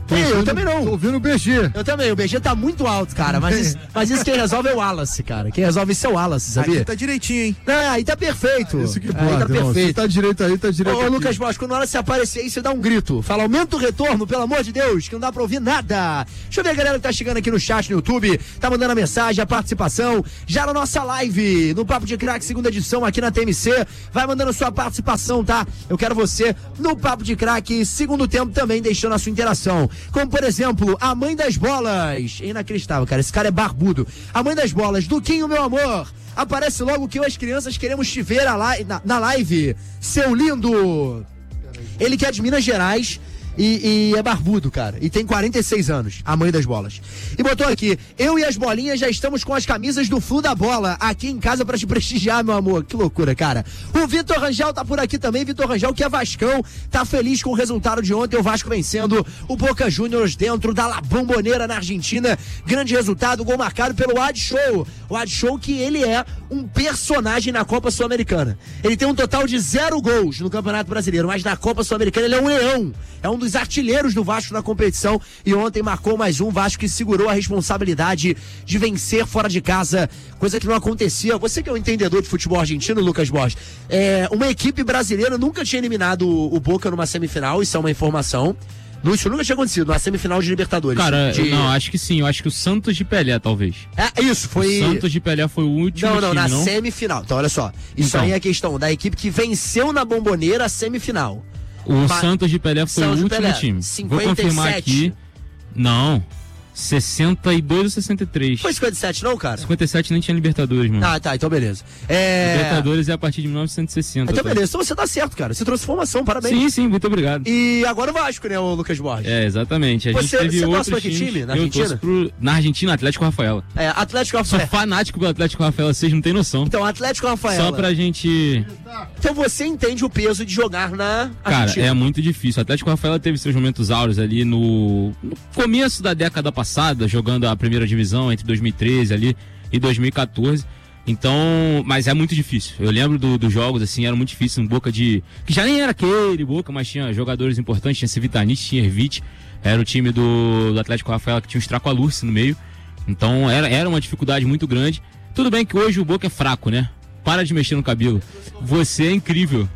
Speaker 19: Ei, eu também não.
Speaker 20: Tô ouvindo o B G.
Speaker 19: Eu também, o B G tá muito alto, cara, mas isso, mas isso quem resolve é o Wallace, cara. Quem resolve isso é o Wallace, sabia?
Speaker 20: Aqui tá direitinho, hein?
Speaker 19: Não, aí tá perfeito.
Speaker 20: Isso que
Speaker 19: aí
Speaker 20: pode,
Speaker 19: tá
Speaker 20: irmão.
Speaker 19: perfeito.
Speaker 20: Se tá direito aí, tá direito
Speaker 19: Ô,
Speaker 20: aqui.
Speaker 19: Lucas Bosch, quando o Wallace aparecer aí, você dá um grito. Fala, aumenta o retorno, pelo amor de Deus, que não dá pra ouvir nada. Deixa eu ver a galera que tá chegando aqui no chat no YouTube, tá mandando a mensagem, a participação, já na nossa live, no Papo de Crack, segunda edição aqui na T M C, vai mandando sua participação, tá? Eu quero você no Papo de Crack, segundo tempo também, deixando a sua interação. Como, por exemplo, a mãe das bolas. Inacreditável, cara, esse cara é barbudo. A mãe das bolas, Duquinho, meu amor. Aparece logo que eu, as crianças, queremos te ver na, na live, seu lindo. Ele que é de Minas Gerais e, e é barbudo, cara. E tem quarenta e seis anos, a mãe das bolas. E botou aqui, eu e as bolinhas já estamos com as camisas do Flu da Bola aqui em casa pra te prestigiar, meu amor. Que loucura, cara. O Vitor Rangel tá por aqui também. Vitor Rangel, que é vascão, tá feliz com o resultado de ontem. O Vasco vencendo o Boca Juniors dentro da La Bombonera, na Argentina. Grande resultado, gol marcado pelo Ad Show. O Ad Show que ele é um personagem na Copa Sul-Americana. Ele tem um total de zero gols no Campeonato Brasileiro, mas na Copa Sul-Americana ele é um leão. É um dos artilheiros do Vasco na competição e ontem marcou mais um. Vasco que segurou a responsabilidade de vencer fora de casa, coisa que não acontecia. Você que é um entendedor de futebol argentino, Lucas Bosch, é, uma equipe brasileira nunca tinha eliminado o Boca numa semifinal, isso é uma informação. Isso nunca tinha acontecido, na semifinal de Libertadores.
Speaker 21: Cara,
Speaker 19: de...
Speaker 21: não, acho que sim. Eu acho que o Santos de Pelé, talvez.
Speaker 19: É, isso, foi...
Speaker 21: O Santos de Pelé foi o último
Speaker 19: Não, não,
Speaker 21: time,
Speaker 19: na
Speaker 21: não?
Speaker 19: semifinal. Então, olha só. Isso
Speaker 21: Então.
Speaker 19: aí é a questão da equipe que venceu na Bombonera a semifinal.
Speaker 21: O
Speaker 19: Ma-
Speaker 21: Santos de Pelé foi
Speaker 19: Santos
Speaker 21: o
Speaker 19: de
Speaker 21: último
Speaker 19: Pelé,
Speaker 21: time.
Speaker 19: cinquenta e
Speaker 21: Vou confirmar
Speaker 19: sete.
Speaker 21: aqui. Não. sessenta e dois ou sessenta e três?
Speaker 19: Foi cinquenta e sete não, cara?
Speaker 21: cinquenta e sete nem tinha Libertadores, mano.
Speaker 19: Ah, tá, então beleza. É...
Speaker 21: Libertadores é a partir de mil novecentos e sessenta.
Speaker 19: Então
Speaker 21: tá?
Speaker 19: beleza, então você tá certo, cara. Você trouxe informação, parabéns.
Speaker 21: Sim, sim, muito obrigado.
Speaker 19: E agora o Vasco, né, o Lucas Borges?
Speaker 21: É, exatamente. A gente
Speaker 19: Você-
Speaker 21: teve
Speaker 19: você torce
Speaker 21: outros
Speaker 19: pra que
Speaker 21: times.
Speaker 19: time, na
Speaker 21: Eu
Speaker 19: Argentina?
Speaker 21: torço pro... Na Argentina, Atlético Rafaela.
Speaker 19: É, Atlético
Speaker 21: Sou
Speaker 19: Rafaela.
Speaker 21: fanático pelo Atlético Rafaela, vocês não têm noção.
Speaker 19: Então, Atlético Rafaela.
Speaker 21: Só pra gente...
Speaker 19: Então você entende o peso de jogar na
Speaker 21: Cara,
Speaker 19: Argentina.
Speaker 21: é muito difícil. O Atlético Rafaela teve seus momentos áureos ali no, no começo da década passada, jogando a primeira divisão entre dois mil e treze ali e dois mil e quatorze. Então, mas é muito difícil. Eu lembro do- dos jogos, assim, era muito difícil. Um Boca de... que já nem era aquele Boca, mas tinha jogadores importantes. Tinha Civitanite, tinha Ervite. Era o time do, do Atlético Rafaela que tinha o Straco Alurce no meio. Então, era, era uma dificuldade muito grande. Tudo bem que hoje o Boca é fraco, né? Para de mexer no cabelo. Você é incrível.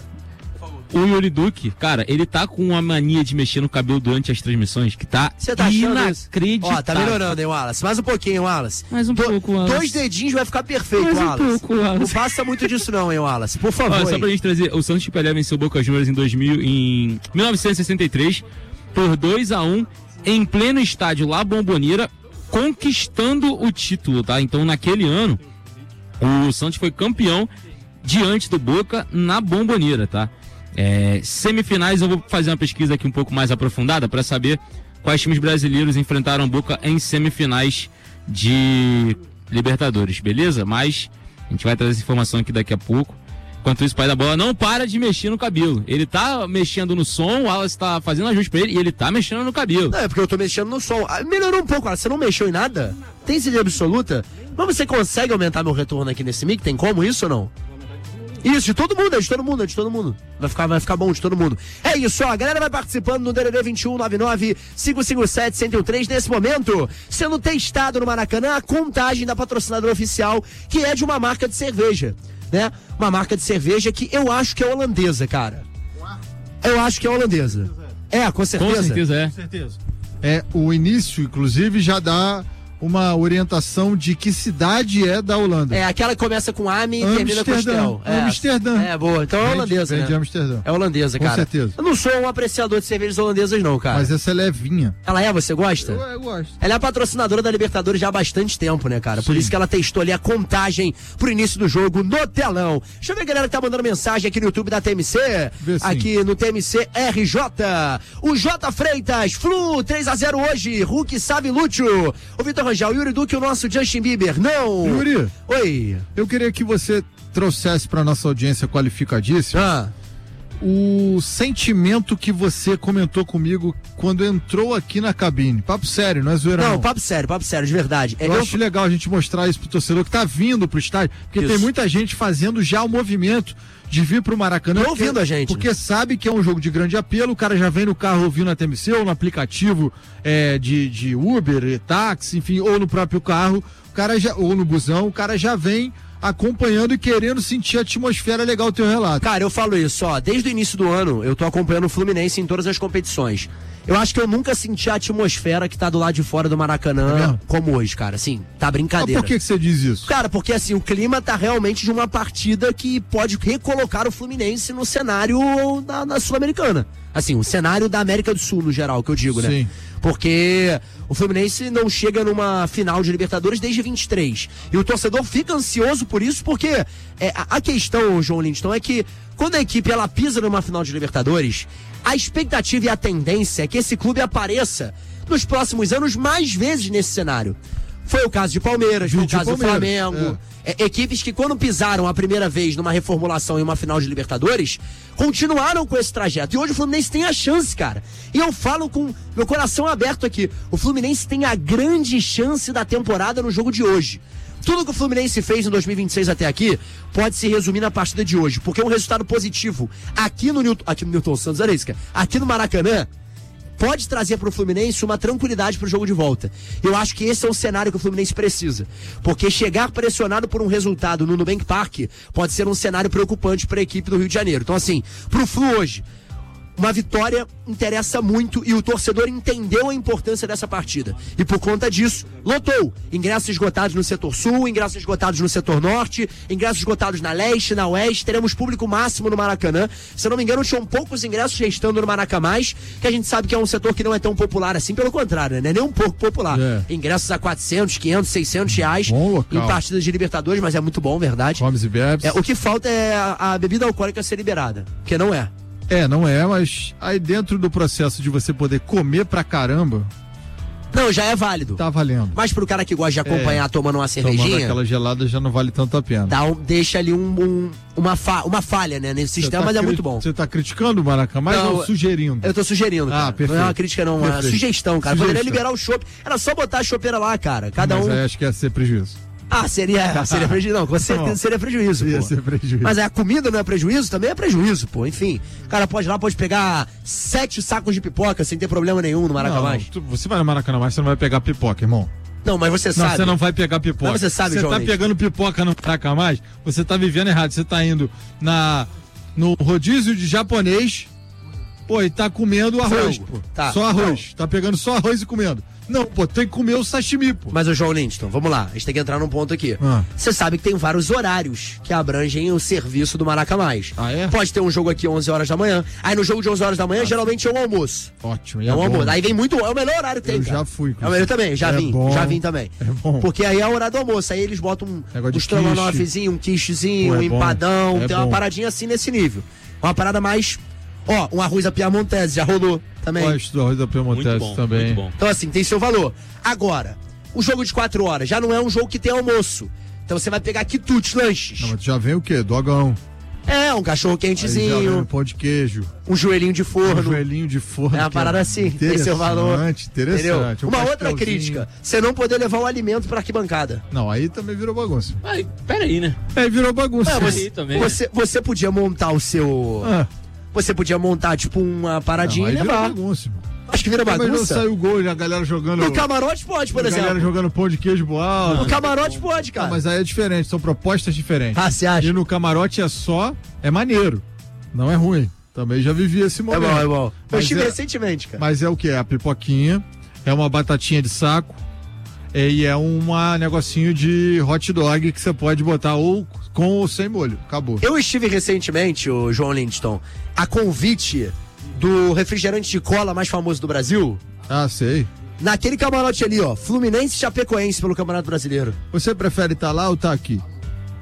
Speaker 21: O Yuri Duque, cara, ele tá com uma mania de mexer no cabelo durante as transmissões que tá,
Speaker 19: Você tá achando isso?
Speaker 21: inacreditável.
Speaker 19: Ó, tá melhorando, hein, Wallace? Mais um pouquinho, Wallace.
Speaker 21: Mais um
Speaker 19: Do-
Speaker 21: pouco, Wallace.
Speaker 19: Dois dedinhos vai ficar perfeito,
Speaker 21: Mais um
Speaker 19: Wallace.
Speaker 21: pouco, Wallace.
Speaker 19: Não passa muito disso não, hein, Wallace? Por favor,
Speaker 21: Ó, só
Speaker 19: hein?
Speaker 21: pra gente trazer, o Santos de Pelé venceu o Boca Juniors em, dois mil, em mil novecentos e sessenta e três por dois a um em pleno estádio La Bombonera, conquistando o título, tá? Então, naquele ano, o Santos foi campeão diante do Boca na Bombonera, tá? É, semifinais, eu vou fazer uma pesquisa aqui um pouco mais aprofundada para saber quais times brasileiros enfrentaram Boca em semifinais de Libertadores, beleza? Mas a gente vai trazer essa informação aqui daqui a pouco. Enquanto isso, o pai da bola não para de mexer no cabelo. Ele tá mexendo no som, o Wallace tá fazendo ajuste pra ele e ele tá mexendo no cabelo.
Speaker 19: Não, é porque eu tô mexendo no som. Ah, melhorou um pouco, Wallace. Você não mexeu em nada? Tem certeza absoluta? Mas você consegue aumentar meu retorno aqui nesse mic? Tem como isso ou não? Isso, de todo mundo, é de todo mundo, é de todo mundo. Vai ficar, vai ficar bom de todo mundo. É isso, ó, a galera vai participando no D D D vinte e um, nove nove, cinco cinco sete, um zero um três. Nesse momento, sendo testado no Maracanã a contagem da patrocinadora oficial, que é de uma marca de cerveja, né? Uma marca de cerveja que eu acho que é holandesa, cara. Eu acho que é holandesa. É, com certeza.
Speaker 21: Com certeza é.
Speaker 20: Com certeza. É, o início, inclusive, já dá uma orientação de que cidade é da Holanda.
Speaker 19: É, aquela que começa com A M e termina com Estel. É.
Speaker 20: Amsterdã.
Speaker 19: É, boa. Então é
Speaker 20: Vem de-
Speaker 19: holandesa,
Speaker 20: vem
Speaker 19: né?
Speaker 20: de Amsterdã.
Speaker 19: É holandesa,
Speaker 20: Com
Speaker 19: cara.
Speaker 20: certeza.
Speaker 19: Eu não sou um apreciador de cervejas holandesas, não, cara.
Speaker 20: Mas essa é levinha.
Speaker 19: Ela é, você gosta?
Speaker 20: Eu, eu gosto.
Speaker 19: Ela é a patrocinadora da Libertadores já há bastante tempo, né, cara? Por
Speaker 20: Sim.
Speaker 19: isso que ela testou ali a contagem pro início do jogo no telão. Deixa eu ver a galera que tá mandando mensagem aqui no YouTube da T M C.
Speaker 20: Vê sim.
Speaker 19: Aqui no T M C R J. O J Freitas, Flu, três a zero hoje. Hulk sabe Lúcio. O Vitor Rangel, Yuri Duque, o nosso Justin Bieber. Não.
Speaker 20: Yuri.
Speaker 19: Oi.
Speaker 20: Eu queria que você trouxesse pra nossa audiência qualificadíssima
Speaker 19: Ah.
Speaker 20: o sentimento que você comentou comigo quando entrou aqui na cabine. Papo sério, não é zoeira não.
Speaker 19: Não, papo sério, papo sério, de verdade.
Speaker 20: Eu, eu acho legal a gente mostrar isso pro torcedor que tá vindo pro estádio, porque isso. Tem muita gente fazendo já o movimento de vir pro Maracanã.
Speaker 19: Tô ouvindo a gente.
Speaker 20: Porque né? Sabe que é um jogo de grande apelo, o cara já vem no carro ouvindo a T M C ou no aplicativo é, de, de Uber, táxi, enfim, ou no próprio carro, o cara já, ou no busão, o cara já vem acompanhando e querendo sentir a atmosfera legal do teu relato.
Speaker 19: Cara, eu falo isso, ó, desde o início do ano eu tô acompanhando o Fluminense em todas as competições. Eu acho que eu nunca senti a atmosfera que tá do lado de fora do Maracanã é como hoje, cara, assim, tá brincadeira.
Speaker 20: Mas por que que você diz isso?
Speaker 19: Cara, porque assim, o clima tá realmente de uma partida que pode recolocar o Fluminense no cenário da, da Sul-Americana. Assim, o cenário da América do Sul, no geral, que eu digo, né?
Speaker 20: Sim.
Speaker 19: Porque o Fluminense não chega numa final de Libertadores desde vinte e três. E o torcedor fica ansioso por isso, porque é, a, a questão, João Lindston, é que quando a equipe ela pisa numa final de Libertadores, a expectativa e a tendência é que esse clube apareça nos próximos anos mais vezes nesse cenário. Foi o caso de Palmeiras, foi o caso do Flamengo. É. É, equipes que quando pisaram a primeira vez numa reformulação em uma final de Libertadores, continuaram com esse trajeto. E hoje o Fluminense tem a chance, cara. E eu falo com meu coração aberto aqui. O Fluminense tem a grande chance da temporada no jogo de hoje. Tudo que o Fluminense fez em dois mil e vinte e seis até aqui pode se resumir na partida de hoje, porque é um resultado positivo aqui no Newton, aqui no Newton Santos, olha isso, cara, aqui no Maracanã, pode trazer para o Fluminense uma tranquilidade para o jogo de volta. Eu acho que esse é o cenário que o Fluminense precisa, porque chegar pressionado por um resultado no Nubank Park pode ser um cenário preocupante para a equipe do Rio de Janeiro. Então assim, pro Flu hoje, uma vitória interessa muito e o torcedor entendeu a importância dessa partida. E por conta disso, lotou. Ingressos esgotados no setor sul, ingressos esgotados no setor norte, ingressos esgotados na leste, na oeste. Teremos público máximo no Maracanã. Se eu não me engano, tinham poucos ingressos restando no Maracamás, que a gente sabe que é um setor que não é tão popular assim, pelo contrário, né? Nem um pouco popular. É. Ingressos a quatrocentos, quinhentos, seiscentos reais em partidas de Libertadores, mas é muito bom, verdade.
Speaker 20: Comes e bebes.
Speaker 19: É, o que falta é a, a bebida alcoólica ser liberada, porque não é.
Speaker 20: É, não é, mas aí dentro do processo de você poder comer pra caramba...
Speaker 19: Não, já é válido.
Speaker 20: Tá valendo.
Speaker 19: Mas pro cara que gosta de acompanhar é, tomando uma cervejinha...
Speaker 20: Tomando aquela gelada já não vale tanto a pena.
Speaker 19: Dá um, deixa ali um, um, uma, fa, uma falha, né, nesse sistema, tá mas é muito bom.
Speaker 20: Você tá criticando o Maracanã ou sugerindo?
Speaker 19: Eu tô sugerindo, cara. Ah, perfeito. Não é uma crítica não, é uma perfeito. Sugestão, cara. Sugestão. Poderia liberar o chopp. Era só botar a chopeira lá, cara. Cada
Speaker 20: mas
Speaker 19: um...
Speaker 20: Mas acho que ia ser prejuízo.
Speaker 19: Ah, seria, seria prejuízo. Não, com certeza seria prejuízo,
Speaker 20: Ia
Speaker 19: pô.
Speaker 20: ser prejuízo.
Speaker 19: Mas a comida não é prejuízo? Também é prejuízo, pô. Enfim, o cara pode ir lá, pode pegar sete sacos de pipoca sem ter problema nenhum no Maracanã.
Speaker 20: Você vai no Maracanã, mas você não vai pegar pipoca, irmão.
Speaker 19: Não, mas você
Speaker 20: não,
Speaker 19: sabe.
Speaker 20: Não, você não vai pegar pipoca.
Speaker 19: Mas você sabe, João.
Speaker 20: Você tá
Speaker 19: Leite.
Speaker 20: pegando pipoca no Maracanã, você tá vivendo errado. Você tá indo na, no rodízio de japonês, pô, e tá comendo arroz,
Speaker 19: Frango.
Speaker 20: pô.
Speaker 19: Tá.
Speaker 20: Só arroz. Não. Tá pegando só arroz e comendo. Não, pô, tem que comer o sashimi, pô.
Speaker 19: Mas o João Lindston, vamos lá, a gente tem que entrar num ponto aqui. Você ah. sabe que tem vários horários que abrangem o serviço do Maracanã.
Speaker 20: Ah, é?
Speaker 19: Pode ter um jogo aqui onze horas da manhã. Aí no jogo de onze horas da manhã, ah, geralmente é um almoço.
Speaker 20: Ótimo,
Speaker 19: é, é um almoço. Aí vem muito, é o melhor horário que tem,
Speaker 20: Eu
Speaker 19: cara.
Speaker 20: já fui.
Speaker 19: É o melhor também, já
Speaker 20: é
Speaker 19: vim,
Speaker 20: bom.
Speaker 19: já vim também.
Speaker 20: É bom.
Speaker 19: Porque aí é o horário do almoço, aí eles botam um, um estrogonofezinho, um quichezinho,
Speaker 20: é
Speaker 19: um empadão,
Speaker 20: é
Speaker 19: tem
Speaker 20: bom.
Speaker 19: uma paradinha assim nesse nível. Uma parada mais... Ó, um arroz à piamontese, já rolou também.
Speaker 20: Gosto do arroz da piamontese também.
Speaker 19: Muito bom. Então assim, tem seu valor. Agora, o jogo de quatro horas já não é um jogo que tem almoço. Então você vai pegar quitutes, lanches.
Speaker 20: Não, mas já vem o quê? Dogão.
Speaker 19: É, um cachorro quentezinho.
Speaker 20: Um pão de queijo.
Speaker 19: Um joelhinho de forno.
Speaker 20: Um joelhinho de forno.
Speaker 19: É uma parada é assim, tem seu valor.
Speaker 20: Interessante,
Speaker 19: um Uma outra crítica, você não poder levar o alimento pra arquibancada.
Speaker 20: Não, aí também virou bagunça.
Speaker 21: Aí, peraí, né?
Speaker 20: Aí virou bagunça.
Speaker 19: É, você,
Speaker 21: aí também,
Speaker 19: você, você podia montar o seu...
Speaker 20: Ah.
Speaker 19: Você podia montar, tipo, uma paradinha não,
Speaker 20: e levar.
Speaker 19: Vira
Speaker 20: bagunça.
Speaker 19: Acho que vira bagunça.
Speaker 20: Mas não saiu o gol e a galera jogando...
Speaker 19: No camarote pode, por
Speaker 20: a
Speaker 19: exemplo.
Speaker 20: A galera jogando pão de queijo pro alto.
Speaker 19: No camarote pode, cara.
Speaker 20: Não, mas aí é diferente, são propostas diferentes.
Speaker 19: Ah, você acha?
Speaker 20: E no camarote é só... É maneiro. Não é ruim. Também já vivi esse momento.
Speaker 19: É bom, é bom. Eu
Speaker 20: mas
Speaker 19: estive
Speaker 20: é,
Speaker 19: recentemente, cara.
Speaker 20: Mas é o que? É a pipoquinha, é uma batatinha de saco é, e é um negocinho de hot dog que você pode botar ou com ou sem molho. Acabou.
Speaker 19: Eu estive recentemente, o João Lindston, a convite do refrigerante de cola mais famoso do Brasil.
Speaker 20: Ah, sei.
Speaker 19: Naquele camarote ali, ó, Fluminense e Chapecoense pelo Campeonato Brasileiro.
Speaker 20: Você prefere estar tá lá ou estar tá aqui?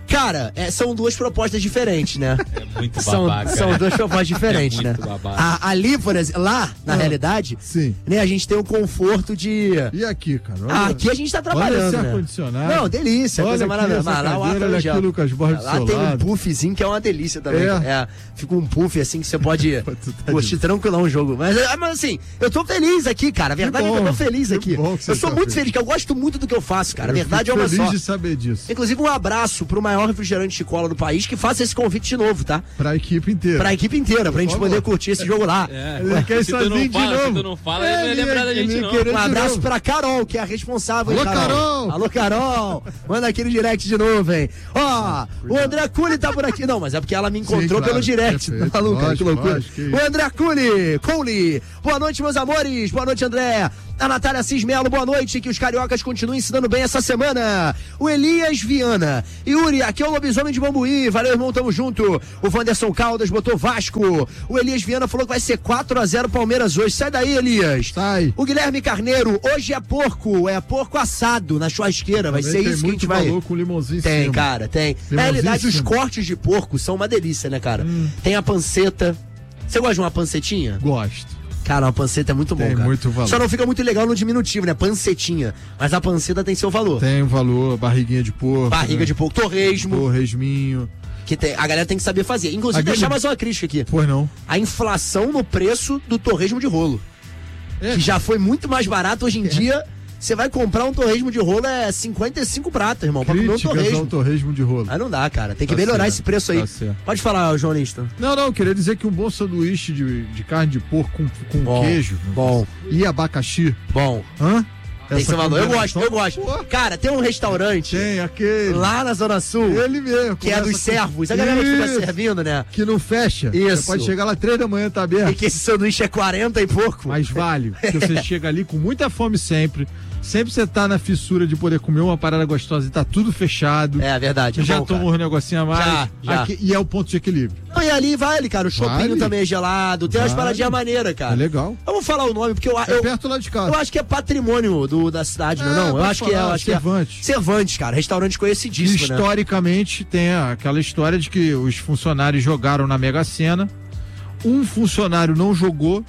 Speaker 19: Cara, é, são duas propostas diferentes, né?
Speaker 21: É muito
Speaker 19: são,
Speaker 21: babaca.
Speaker 19: são duas propostas diferentes,
Speaker 21: é muito
Speaker 19: né?
Speaker 21: Babaca.
Speaker 19: A, ali, por exemplo, lá, na
Speaker 20: ah,
Speaker 19: realidade,
Speaker 20: sim.
Speaker 19: Né, a gente tem o conforto de...
Speaker 20: E aqui, cara? Olha,
Speaker 19: ah, aqui a gente tá trabalhando,
Speaker 20: olha
Speaker 19: né?
Speaker 20: ar-condicionado.
Speaker 19: Não, delícia,
Speaker 20: olha
Speaker 19: coisa maravilhosa.
Speaker 20: Mas lá o ar olha aqui o Lucas Borges
Speaker 19: Lá tem um puffzinho que é uma delícia também. É. é fica um puff assim que você pode tá curtir tranquilão o jogo. Mas, mas assim, eu tô feliz aqui, cara. A verdade bom, é que eu tô feliz aqui. Eu sou tá muito feliz. feliz, que eu gosto muito do que eu faço, cara. A verdade é uma
Speaker 20: feliz
Speaker 19: só.
Speaker 20: de saber disso.
Speaker 19: Inclusive, um abraço pro maior refrigerante de cola do país que faça esse convite de novo, tá?
Speaker 20: Pra equipe inteira.
Speaker 19: Pra equipe inteira, pra Por gente favor. poder curtir esse jogo lá.
Speaker 21: É. Ele quer
Speaker 20: se tu não
Speaker 21: fala,
Speaker 20: se
Speaker 21: tu não fala, ele não vai lembrar da gente, não.
Speaker 19: Um abraço pra Carol, que é a responsável.
Speaker 20: Alô,
Speaker 19: Carol.
Speaker 20: Carol!
Speaker 19: Alô, Carol! Manda aquele direct de novo, hein? Ó, o André Culi tá por aqui. Não, mas é porque ela me encontrou Sim, claro. pelo direct. Perfeito. Tá maluco, que loucura. Lógico, que o André Culi, Culi. Boa noite, meus amores. Boa noite, André. A Natália Cismelo, boa noite. Que os cariocas continuem se dando bem essa semana. O Elias Viana. Yuri, aqui é o Lobisomem de Bambuí. Valeu, irmão, tamo junto. O Wanderson Caldas botou Vasco. O Elias Viana falou que vai ser quatro a zero Palmeiras hoje. Sai daí, Elias.
Speaker 20: Sai.
Speaker 19: O Guilherme Carneiro, hoje é porco. É porco assado na churrasqueira. Vai
Speaker 20: Também
Speaker 19: ser isso que a gente vai...
Speaker 20: com limãozinho
Speaker 19: Tem,
Speaker 20: cima.
Speaker 19: cara, tem. Na realidade, os cortes de porco são uma delícia, né, cara? Hum. Tem a panceta. Você gosta de uma pancetinha?
Speaker 20: Gosto.
Speaker 19: Cara, uma panceta é muito bom,
Speaker 20: tem
Speaker 19: cara.
Speaker 20: Muito valor.
Speaker 19: Só não fica muito legal no diminutivo, né? Pancetinha. Mas a panceta tem seu valor.
Speaker 20: Tem valor, barriguinha de porco.
Speaker 19: Barriga
Speaker 20: né?
Speaker 19: de porco, torresmo.
Speaker 20: Torresminho.
Speaker 19: Que tem, a galera tem que saber fazer. Inclusive,
Speaker 20: Aquele...
Speaker 19: deixar mais uma crítica aqui.
Speaker 20: Pois não.
Speaker 19: A inflação no preço do torresmo de rolo. É. Que já foi muito mais barato hoje em é. dia. Você vai comprar um torresmo de rolo, é cinquenta e cinco pratos, irmão, pra comer um torresmo.
Speaker 20: Um torresmo de rolo.
Speaker 19: Aí não dá, cara. Tem que tá melhorar certo. esse preço aí. Tá Pode falar, jornalista.
Speaker 20: Não, não, queria dizer que um bom sanduíche de, de carne de porco com, com
Speaker 19: bom,
Speaker 20: queijo.
Speaker 19: Bom.
Speaker 20: E abacaxi.
Speaker 19: Bom.
Speaker 20: Hã?
Speaker 19: Tem seu valor. Eu gosto, eu gosto. Pô. Cara, tem um restaurante.
Speaker 20: Tem aquele.
Speaker 19: Lá na Zona Sul.
Speaker 20: Ele mesmo.
Speaker 19: Que é dos servos. A galera que fica servindo, né?
Speaker 20: Que não fecha.
Speaker 19: Isso.
Speaker 20: Você pode chegar lá três da manhã, tá aberto.
Speaker 19: E que esse sanduíche é quarenta e pouco.
Speaker 20: Mas vale. Porque você chega ali com muita fome sempre. Sempre você tá na fissura de poder comer uma parada gostosa e tá tudo fechado.
Speaker 19: É verdade.
Speaker 20: Você já
Speaker 19: bom,
Speaker 20: tomou um negocinho a mais.
Speaker 19: Já, já.
Speaker 20: Aqui, e é o ponto de equilíbrio.
Speaker 19: Não, e ali vale, cara. O chopinho vale. também é gelado. Tem vale. umas paradinhas maneiras, cara.
Speaker 20: É legal.
Speaker 19: Eu vou falar o nome, porque eu acho.
Speaker 20: É perto lá de casa.
Speaker 19: Eu acho que é patrimônio do, da cidade, é, não, não. Eu acho falar, que é. Eu acho
Speaker 20: Cervantes.
Speaker 19: Que é Cervantes, cara. Restaurante conhecidíssimo.
Speaker 20: Historicamente, né? Tem aquela história de que os funcionários jogaram na Mega Sena. Um funcionário não jogou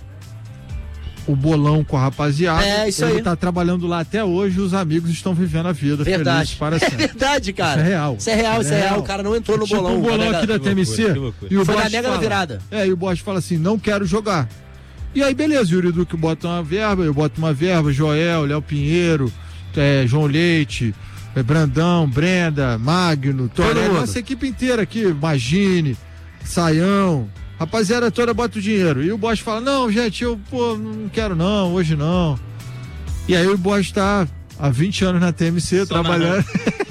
Speaker 20: o bolão com a rapaziada.
Speaker 19: É, isso
Speaker 20: ele
Speaker 19: aí.
Speaker 20: tá trabalhando lá até hoje, os amigos estão vivendo a vida.
Speaker 19: Verdade.
Speaker 20: Para sempre.
Speaker 19: É verdade, cara.
Speaker 20: Isso é real.
Speaker 19: Isso é real, isso é real. O cara não entrou no
Speaker 20: tipo
Speaker 19: bolão.
Speaker 20: Um bolão aqui da T M C. E o
Speaker 19: Foi
Speaker 20: boss
Speaker 19: na mega
Speaker 20: fala,
Speaker 19: virada.
Speaker 20: É, e o boss fala assim: não quero jogar. E aí, beleza, Yuri Duque bota uma verba, eu boto uma verba, Joel, Léo Pinheiro, é, João Leite, é, Brandão, Brenda, Magno, Toré, nossa equipe inteira aqui, Magine, Saião. Rapaziada toda bota o dinheiro. E o boss fala: não, gente, eu pô, não quero não, hoje não. E aí o boss tá há vinte anos na T M C, só trabalhando.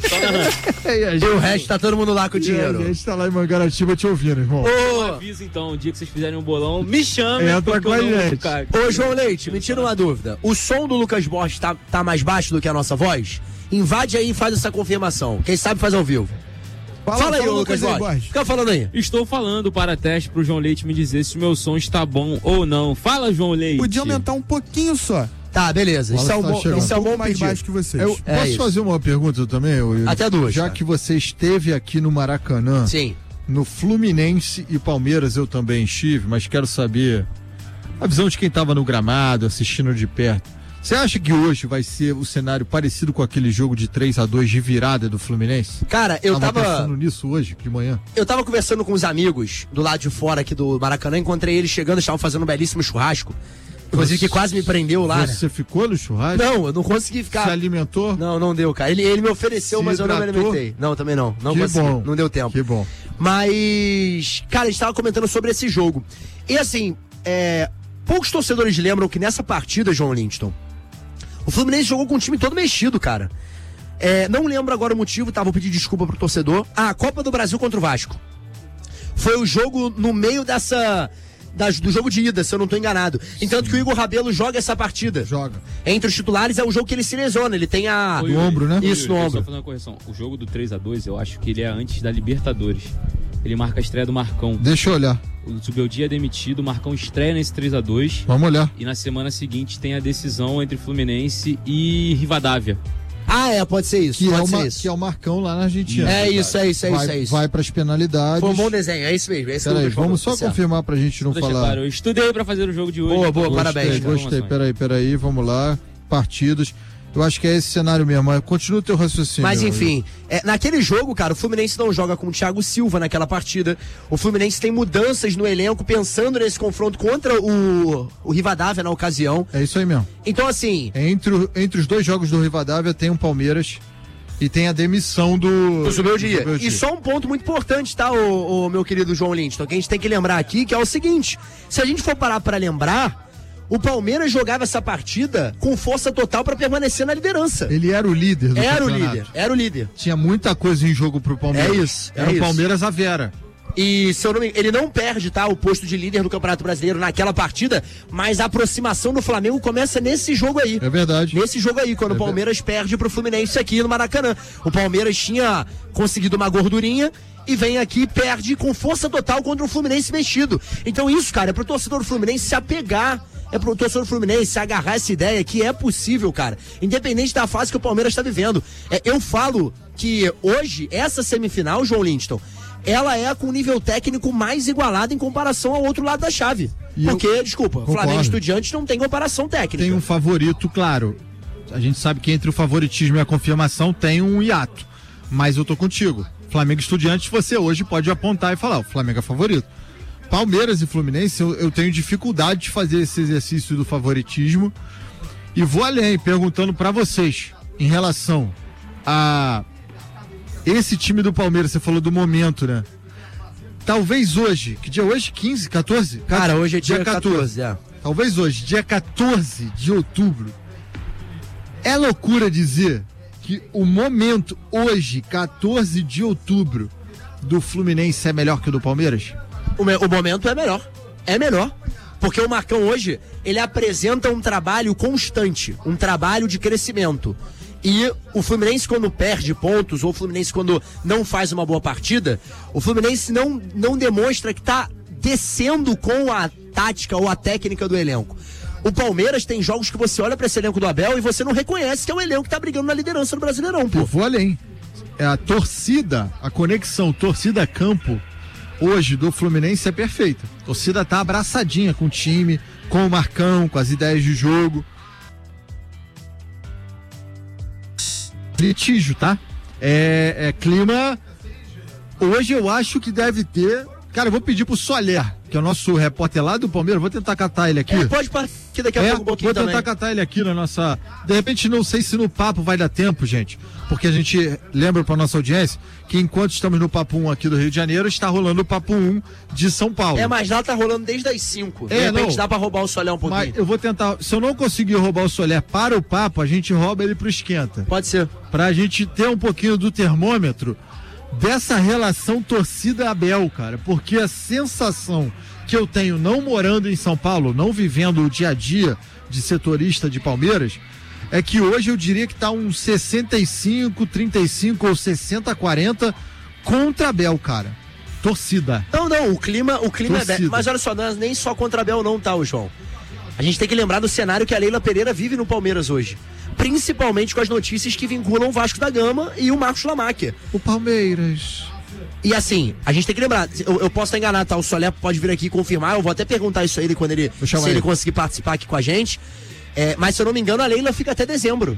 Speaker 19: e, a gente... e o resto tá todo mundo lá com o dinheiro.
Speaker 20: E a gente tá lá em Mangaratiba te ouvindo, irmão.
Speaker 21: Ô, avisa então, o dia que vocês fizerem um bolão, me chame.
Speaker 20: Entra com a gente.
Speaker 19: Ô, João Leite, me tira uma dúvida. O som do Lucas Borges tá, tá mais baixo do que a nossa voz? Invade aí e faz essa confirmação. Quem sabe faz ao vivo. Fala, fala aí, fala Lucas Borges. Fica falando aí.
Speaker 21: Estou falando para teste pro João Leite me dizer se o meu som está bom ou não. Fala, João Leite.
Speaker 2: Podia aumentar um pouquinho só.
Speaker 19: Tá, beleza. Isso é um bom, isso é um bom
Speaker 2: mais
Speaker 19: pedido.
Speaker 2: baixo que vocês.
Speaker 20: Eu
Speaker 19: é
Speaker 20: posso
Speaker 19: isso.
Speaker 20: fazer uma pergunta também? Eu,
Speaker 19: Até duas.
Speaker 20: Já
Speaker 19: cara.
Speaker 20: que você esteve aqui no Maracanã.
Speaker 19: Sim.
Speaker 20: No Fluminense e Palmeiras eu também estive, mas quero saber a visão de quem estava no gramado, assistindo de perto. Você acha que hoje vai ser o cenário parecido com aquele jogo de três a dois de virada do Fluminense?
Speaker 19: Cara, eu
Speaker 20: tava,
Speaker 19: tava
Speaker 20: pensando nisso hoje, de manhã.
Speaker 19: Eu tava conversando com os amigos do lado de fora aqui do Maracanã, encontrei eles chegando, estavam fazendo um belíssimo churrasco. Inclusive que quase me prendeu lá.
Speaker 20: Você
Speaker 19: né?
Speaker 20: ficou no churrasco?
Speaker 19: Não, eu não consegui ficar.
Speaker 20: Se alimentou?
Speaker 19: Não, não deu, cara. Ele, ele me ofereceu,
Speaker 20: Se
Speaker 19: mas
Speaker 20: hidratou?
Speaker 19: eu não me alimentei. Não, também não. Não
Speaker 20: que
Speaker 19: consegui.
Speaker 20: Bom.
Speaker 19: Não deu tempo.
Speaker 20: Que bom.
Speaker 19: Mas, cara, a gente tava comentando sobre esse jogo. E assim, é, poucos torcedores lembram que nessa partida, João Lindston, o Fluminense jogou com o time todo mexido, cara. É, não lembro agora o motivo, tá? Vou pedir desculpa pro torcedor. Ah, Copa do Brasil contra o Vasco. Foi o jogo no meio dessa... Das, do jogo de ida, se eu não tô enganado. Entanto que o Igor Rabelo joga essa partida.
Speaker 20: Joga.
Speaker 19: Entre os titulares é o jogo que ele se lesiona. Ele tem a...
Speaker 20: No ombro, né?
Speaker 19: Isso, no ombro.
Speaker 21: Só fazendo uma correção. O jogo do três a dois, eu acho que ele é antes da Libertadores. Ele marca a estreia do Marcão.
Speaker 20: Deixa eu olhar.
Speaker 21: O Zubeldia é demitido, o Marcão estreia nesse três a dois.
Speaker 20: Vamos olhar.
Speaker 21: E na semana seguinte tem a decisão entre Fluminense e Rivadavia.
Speaker 19: Ah, é, pode ser isso.
Speaker 20: Que,
Speaker 19: pode
Speaker 20: é,
Speaker 19: ser
Speaker 20: uma,
Speaker 19: isso.
Speaker 20: que é o Marcão lá na Argentina.
Speaker 19: É isso, é isso, é
Speaker 20: vai,
Speaker 19: isso, é isso.
Speaker 20: Vai pras penalidades.
Speaker 19: Foi um bom desenho, é isso mesmo. É isso
Speaker 20: Peraí,
Speaker 19: mesmo,
Speaker 20: vamos só
Speaker 19: tá certo.
Speaker 20: confirmar pra gente não
Speaker 21: Deixa
Speaker 20: falar.
Speaker 21: claro, eu estudei pra fazer o jogo de hoje.
Speaker 19: Boa, boa,
Speaker 20: Gostei,
Speaker 19: parabéns.
Speaker 20: Gostei, peraí, peraí, vamos lá. Partidas. Eu acho que é esse cenário mesmo, mas continua o teu raciocínio.
Speaker 19: Mas enfim, é, naquele jogo, cara, o Fluminense não joga com o Thiago Silva naquela partida. O Fluminense tem mudanças no elenco pensando nesse confronto contra o, o Rivadavia na ocasião.
Speaker 20: É isso aí mesmo.
Speaker 19: Então, assim...
Speaker 20: Entre, o- entre os dois jogos do Rivadavia tem o Palmeiras e tem a demissão do...
Speaker 19: Do Zubeldia.
Speaker 20: do
Speaker 19: E só um ponto muito importante, tá, o, o meu querido João Lindston, que a gente tem que lembrar aqui, que é o seguinte, se a gente for parar pra lembrar, o Palmeiras jogava essa partida com força total pra permanecer na liderança.
Speaker 20: Ele era o líder do
Speaker 19: Era o
Speaker 20: campeonato.
Speaker 19: líder, era o líder.
Speaker 20: Tinha muita coisa em jogo pro Palmeiras.
Speaker 19: É isso, é
Speaker 20: Era o
Speaker 19: isso.
Speaker 20: Palmeiras a Vera.
Speaker 19: E se eu não me... ele não perde, tá, o posto de líder do Campeonato Brasileiro naquela partida, mas a aproximação do Flamengo começa nesse jogo aí.
Speaker 20: É verdade.
Speaker 19: Nesse jogo aí, quando
Speaker 20: É
Speaker 19: o Palmeiras perde pro Fluminense aqui no Maracanã. O Palmeiras tinha conseguido uma gordurinha e vem aqui e perde com força total contra o Fluminense mexido. Então isso, cara, é pro torcedor do Fluminense se apegar. É pro torcedor do Fluminense se agarrar essa ideia que é possível, cara. Independente da fase que o Palmeiras está vivendo. É, eu falo que hoje, essa semifinal, João Lindston, ela é com o nível técnico mais igualado em comparação ao outro lado da chave.
Speaker 20: E
Speaker 19: Porque,
Speaker 20: eu
Speaker 19: desculpa,
Speaker 20: concordo.
Speaker 19: Flamengo e Estudiantes não tem comparação técnica.
Speaker 20: Tem um favorito, claro. A gente sabe que entre o favoritismo e a confirmação tem um hiato. Mas eu tô contigo. Flamengo e Estudiantes, você hoje pode apontar e falar, o Flamengo é favorito. Palmeiras e Fluminense, eu, eu tenho dificuldade de fazer esse exercício do favoritismo. E vou além, perguntando pra vocês, em relação a esse time do Palmeiras, você falou do momento, né? Talvez hoje, que dia é hoje? quinze, quatorze?
Speaker 19: Cara, hoje é dia quatorze, é.
Speaker 20: Talvez hoje, dia quatorze de outubro, é loucura dizer que o momento hoje, quatorze de outubro, do Fluminense é melhor que o do Palmeiras?
Speaker 19: O, me- o momento é melhor. É melhor. Porque o Marcão hoje, ele apresenta um trabalho constante, um trabalho de crescimento. E o Fluminense, quando perde pontos, ou o Fluminense, quando não faz uma boa partida, o Fluminense não, não demonstra que tá descendo com a tática ou a técnica do elenco. O Palmeiras tem jogos que você olha pra esse elenco do Abel e você não reconhece que é o elenco que tá brigando na liderança do Brasileirão, pô.
Speaker 20: Eu vou além. É a torcida, a conexão torcida-campo hoje do Fluminense é perfeita. A torcida tá abraçadinha com o time, com o Marcão, com as ideias de jogo. Litígio, tá? É, é clima. Hoje eu acho que deve ter. Cara, eu vou pedir pro Soler, que é o nosso repórter lá do Palmeiras, vou tentar catar ele aqui.
Speaker 19: É, pode partir daqui a
Speaker 20: É,
Speaker 19: pouco um pouquinho
Speaker 20: vou tentar
Speaker 19: também.
Speaker 20: catar ele aqui na nossa. De repente, não sei se no papo vai dar tempo, gente. Porque a gente lembra pra nossa audiência que enquanto estamos no Papo um aqui do Rio de Janeiro, está rolando o Papo um de São Paulo.
Speaker 19: É, mas lá tá rolando desde as cinco. De
Speaker 20: É,
Speaker 19: repente
Speaker 20: não.
Speaker 19: dá pra roubar o Soler um pouquinho.
Speaker 20: Mas eu vou tentar. Se eu não conseguir roubar o Soler para o papo, a gente rouba ele pro esquenta.
Speaker 19: Pode ser.
Speaker 20: Pra gente ter um pouquinho do termômetro dessa relação torcida-Abel, cara. Porque a sensação que eu tenho não morando em São Paulo, não vivendo o dia a dia de setorista de Palmeiras, é que hoje eu diria que tá um sessenta e cinco, trinta e cinco ou sessenta a quarenta contra Abel, cara. Torcida.
Speaker 19: Não, não, o clima, o clima é
Speaker 20: Torcida.
Speaker 19: bem. Mas olha só, não é nem só contra a Abel não, tá, o João? A gente tem que lembrar do cenário que a Leila Pereira vive no Palmeiras hoje. Principalmente com as notícias que vinculam o Vasco da Gama e o Marcos Lamáquia.
Speaker 20: O Palmeiras.
Speaker 19: E assim, a gente tem que lembrar, eu, eu posso estar enganado, tá? O Soler pode vir aqui e confirmar, eu vou até perguntar isso a ele quando ele, se
Speaker 20: chamar
Speaker 19: ele
Speaker 20: ele.
Speaker 19: conseguir participar aqui com a gente. É, mas se eu não me engano, a Leila fica até dezembro.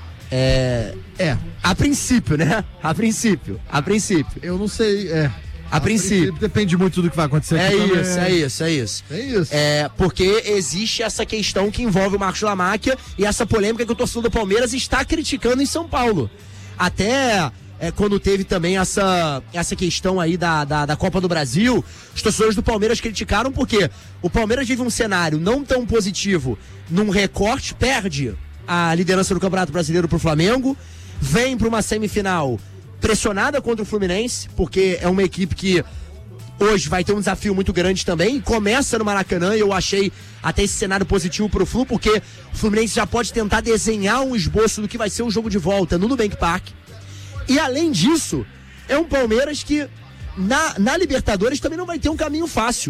Speaker 19: É.
Speaker 20: É.
Speaker 19: A princípio, né? A princípio. A princípio.
Speaker 20: Eu não sei, é.
Speaker 19: A, princípio.
Speaker 20: Depende muito do que vai acontecer
Speaker 19: É
Speaker 20: aqui também.
Speaker 19: isso, é isso, é isso.
Speaker 20: É isso.
Speaker 19: É, porque existe essa questão que envolve o Marcos Lamáquia e essa polêmica que o torcedor do Palmeiras está criticando em São Paulo. Até é, quando teve também essa, essa questão aí da, da, da Copa do Brasil, os torcedores do Palmeiras criticaram porque o Palmeiras vive um cenário não tão positivo num recorte, perde a liderança do Campeonato Brasileiro pro Flamengo, vem para uma semifinal pressionada contra o Fluminense, porque é uma equipe que hoje vai ter um desafio muito grande também. Começa no Maracanã e eu achei até esse cenário positivo pro Flu, porque o Fluminense já pode tentar desenhar um esboço do que vai ser o jogo de volta no Nubank Park. E além disso, é um Palmeiras que na, na Libertadores também não vai ter um caminho fácil.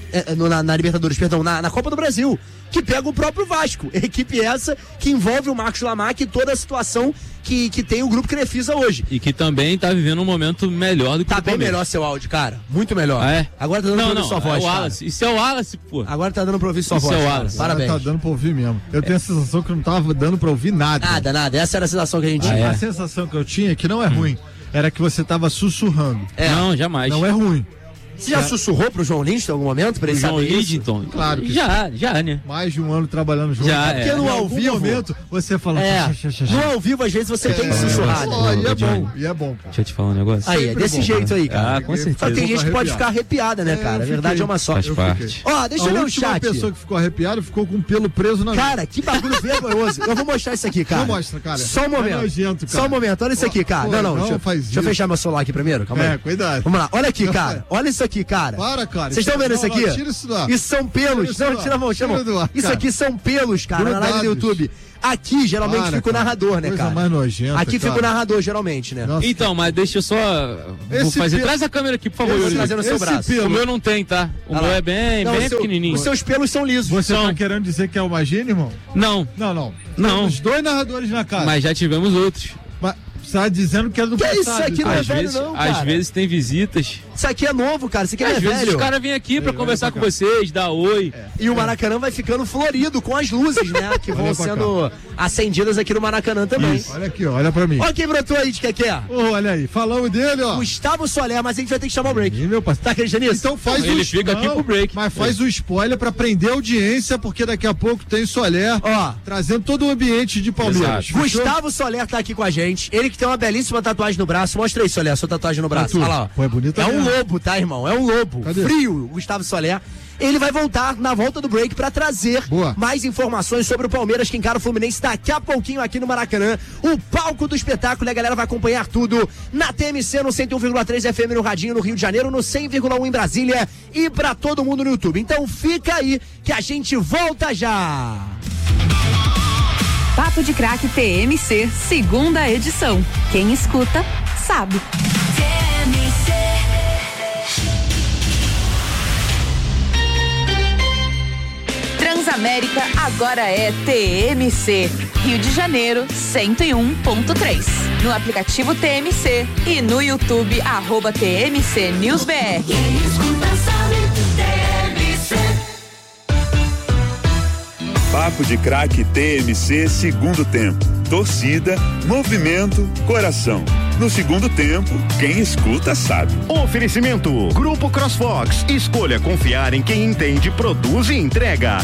Speaker 19: é, no, na, na Libertadores, perdão, na, na Copa do Brasil, que pega o próprio Vasco. Equipe essa que envolve o Marcos Lamarck e toda a situação que, que tem o grupo Crefisa hoje.
Speaker 21: E que também tá vivendo um momento melhor do que
Speaker 19: Tá
Speaker 21: o
Speaker 19: bem
Speaker 21: Palmeiras.
Speaker 19: melhor seu áudio, cara. Muito melhor.
Speaker 21: Ah, é?
Speaker 19: Agora tá dando
Speaker 21: não,
Speaker 19: pra ouvir
Speaker 21: não,
Speaker 19: sua voz,
Speaker 21: é o
Speaker 19: cara.
Speaker 21: Wallace. Isso é o Wallace, pô.
Speaker 19: Agora tá dando pra ouvir sua
Speaker 21: Isso
Speaker 19: voz,
Speaker 21: é o
Speaker 19: cara.
Speaker 21: Wallace.
Speaker 19: Parabéns.
Speaker 20: Tá dando pra ouvir mesmo. Eu tenho a sensação que não tava dando pra ouvir nada.
Speaker 19: Nada, nada. Essa era a sensação que a gente
Speaker 20: Ah,
Speaker 19: tinha.
Speaker 20: é. A sensação que eu tinha, que não é ruim, era que você tava sussurrando.
Speaker 19: É.
Speaker 21: Não, jamais.
Speaker 20: Não é ruim.
Speaker 19: Você já sussurrou pro João Lins em algum momento pra ele
Speaker 21: O João
Speaker 19: saber isso?
Speaker 21: Liddington?
Speaker 20: Claro que
Speaker 21: Já, já, né?
Speaker 20: Mais de um ano trabalhando junto.
Speaker 21: Já,
Speaker 19: Porque
Speaker 21: é.
Speaker 19: no
Speaker 20: Em
Speaker 19: ao
Speaker 20: algum
Speaker 19: vivo...
Speaker 20: momento você fala...
Speaker 19: É,
Speaker 20: "Xa, xa, xa, xa".
Speaker 19: no ao vivo às vezes você tem que sussurrar. né?
Speaker 20: Ó, e é
Speaker 21: Johnny.
Speaker 20: bom, e é bom, pô.
Speaker 21: Deixa eu te falar um negócio.
Speaker 19: Aí, é
Speaker 20: Sempre
Speaker 19: desse
Speaker 20: bom,
Speaker 19: jeito aí, cara.
Speaker 21: Ah, com certeza.
Speaker 19: Só que tem gente que pode
Speaker 20: arrepiado.
Speaker 19: ficar arrepiada, né,
Speaker 20: É,
Speaker 19: cara?
Speaker 20: eu
Speaker 19: A verdade
Speaker 20: fiquei.
Speaker 19: é uma só.
Speaker 21: Faz
Speaker 20: Eu
Speaker 21: parte.
Speaker 20: fiquei.
Speaker 19: Ó, deixa
Speaker 20: a
Speaker 19: eu ler o
Speaker 20: última
Speaker 19: chat.
Speaker 20: pessoa que ficou arrepiada ficou com o pelo preso na
Speaker 19: Cara, que bagulho vergonhoso. Eu vou mostrar isso aqui, cara.
Speaker 20: Não mostra, cara.
Speaker 19: Só um momento.
Speaker 20: É nojento, cara.
Speaker 19: Só um momento. Olha isso aqui, cara.
Speaker 20: Pô,
Speaker 19: não, não.
Speaker 20: não
Speaker 19: deixa, eu-
Speaker 20: faz
Speaker 19: deixa eu
Speaker 20: isso.
Speaker 19: fechar meu celular aqui primeiro. Calma
Speaker 20: É,
Speaker 19: aí.
Speaker 20: cuidado.
Speaker 19: Vamos lá. Olha aqui,
Speaker 20: Não,
Speaker 19: cara. Olha isso aqui, cara.
Speaker 20: Para, cara.
Speaker 19: Vocês estão vendo isso
Speaker 20: Não,
Speaker 19: aqui?
Speaker 20: não, tira isso do ar.
Speaker 19: Isso são pelos.
Speaker 20: Tira
Speaker 19: Não,
Speaker 20: isso
Speaker 19: tira a mão, tira a mão.
Speaker 20: Tira do ar,
Speaker 19: Isso
Speaker 20: cara.
Speaker 19: aqui são pelos, cara, na live do
Speaker 20: Grudados.
Speaker 19: YouTube. Aqui, geralmente,
Speaker 20: Para,
Speaker 19: fica o
Speaker 20: cara.
Speaker 19: narrador, né,
Speaker 20: Coisa
Speaker 19: cara?
Speaker 20: mais nojenta,
Speaker 19: Aqui fica o
Speaker 20: cara.
Speaker 19: narrador, geralmente, né?
Speaker 20: Nossa.
Speaker 21: Então, mas deixa eu só. Vou
Speaker 20: Esse
Speaker 21: fazer.
Speaker 20: pelo-
Speaker 21: Traz a câmera aqui, por favor,
Speaker 19: Eu vou
Speaker 21: Yuri.
Speaker 19: trazer no seu
Speaker 20: Esse
Speaker 19: braço.
Speaker 20: pelo-
Speaker 21: O meu não tem, tá? O
Speaker 19: Olha
Speaker 21: meu
Speaker 19: lá.
Speaker 21: é bem,
Speaker 19: Não,
Speaker 21: bem
Speaker 19: o seu-
Speaker 21: pequenininho.
Speaker 19: Os seus pelos são lisos.
Speaker 20: Você
Speaker 21: São.
Speaker 20: tá querendo dizer que é uma gíria, irmão?
Speaker 21: Não,
Speaker 20: Não, não.
Speaker 21: Não.
Speaker 20: Temos dois narradores na casa.
Speaker 21: mas já tivemos outros.
Speaker 20: Mas você tá dizendo que é do
Speaker 19: Que
Speaker 20: passado.
Speaker 19: isso aqui não é
Speaker 21: Às
Speaker 19: velho,
Speaker 21: vezes,
Speaker 19: não,
Speaker 21: às
Speaker 19: cara.
Speaker 21: vezes tem visitas.
Speaker 19: Isso aqui é novo, cara. Isso aqui não
Speaker 21: Às
Speaker 19: é
Speaker 21: vezes
Speaker 19: velho.
Speaker 21: os caras vêm aqui pra
Speaker 20: Ei,
Speaker 21: conversar
Speaker 20: olha
Speaker 21: com
Speaker 20: pra cá.
Speaker 21: vocês, dar oi.
Speaker 19: E o Maracanã vai ficando florido com as luzes, né? Que vão
Speaker 20: Olha pra
Speaker 19: sendo acendidas aqui no Maracanã também.
Speaker 20: Isso. Olha aqui, ó, olha pra mim.
Speaker 19: Olha quem brotou aí de que que é.
Speaker 20: Ô, olha aí, falamos dele, ó.
Speaker 19: Gustavo Soler, mas a gente vai ter que chamar o break.
Speaker 20: Ih, meu parceiro.
Speaker 19: Tá acreditando nisso?
Speaker 20: Então faz
Speaker 21: Ele
Speaker 20: o
Speaker 21: fica aqui
Speaker 20: não,
Speaker 21: pro break.
Speaker 20: Mas faz o spoiler pra prender a audiência, porque daqui a pouco tem Soler
Speaker 19: Ó.
Speaker 20: trazendo todo o ambiente de Palmeiras.
Speaker 21: Exato.
Speaker 20: Fechou?
Speaker 19: Gustavo Soler tá aqui com a gente. Ele que tem uma belíssima tatuagem no braço. Mostra aí, Soler, sua tatuagem no braço.
Speaker 20: Tatu.
Speaker 19: Olha lá, ó.
Speaker 20: Pô, é bonita
Speaker 19: É um
Speaker 20: mesmo.
Speaker 19: lobo, tá, irmão? É um lobo.
Speaker 20: Cadê?
Speaker 19: Frio, o Gustavo Soler. Ele vai voltar na volta do break pra trazer
Speaker 20: Boa.
Speaker 19: mais informações sobre o Palmeiras que encara o Fluminense daqui a pouquinho aqui no Maracanã. O palco do espetáculo e a galera vai acompanhar tudo na T M C, no cento e um vírgula três F M no Radinho, no Rio de Janeiro, no cem vírgula um em Brasília e pra todo mundo no YouTube. Então fica aí que a gente volta já.
Speaker 4: Papo de Craque T M C, segunda edição. Quem escuta, sabe. Transamérica agora é T M C. Rio de Janeiro, cento e um ponto três. No aplicativo T M C e no YouTube, arroba T M C News B R.
Speaker 18: Papo de Craque T M C segundo tempo. Torcida, movimento, coração. No segundo tempo, quem escuta sabe.
Speaker 3: Oferecimento Grupo CrossFox. Escolha confiar em quem entende, produz e entrega.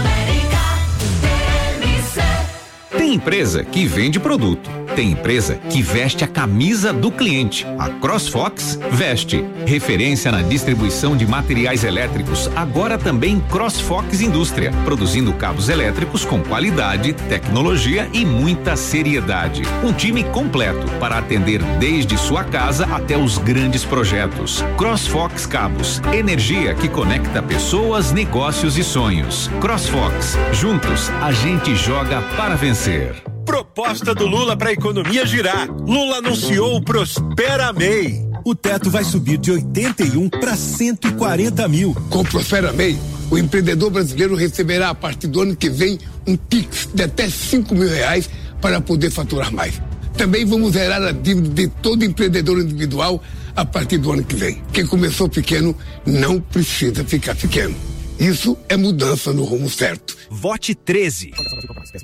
Speaker 22: Tem empresa que vende produto. Tem empresa que veste a camisa do cliente. A CrossFox veste. Referência na distribuição de materiais elétricos, agora também CrossFox Indústria, produzindo cabos elétricos com qualidade, tecnologia e muita seriedade. Um time completo para atender desde sua casa até os grandes projetos. CrossFox Cabos, energia que conecta pessoas, negócios e sonhos. CrossFox, juntos a gente joga para vencer.
Speaker 23: Proposta do Lula para a economia girar. Lula anunciou o Prospera M E I. O teto vai subir de oitenta e um para cento e quarenta mil.
Speaker 24: Com o Prospera M E I, o empreendedor brasileiro receberá a partir do ano que vem um Pix de até cinco mil reais para poder faturar mais. Também vamos zerar a dívida de todo empreendedor individual a partir do ano que vem. Quem começou pequeno não precisa ficar pequeno. Isso é mudança no rumo certo.
Speaker 23: Vote treze.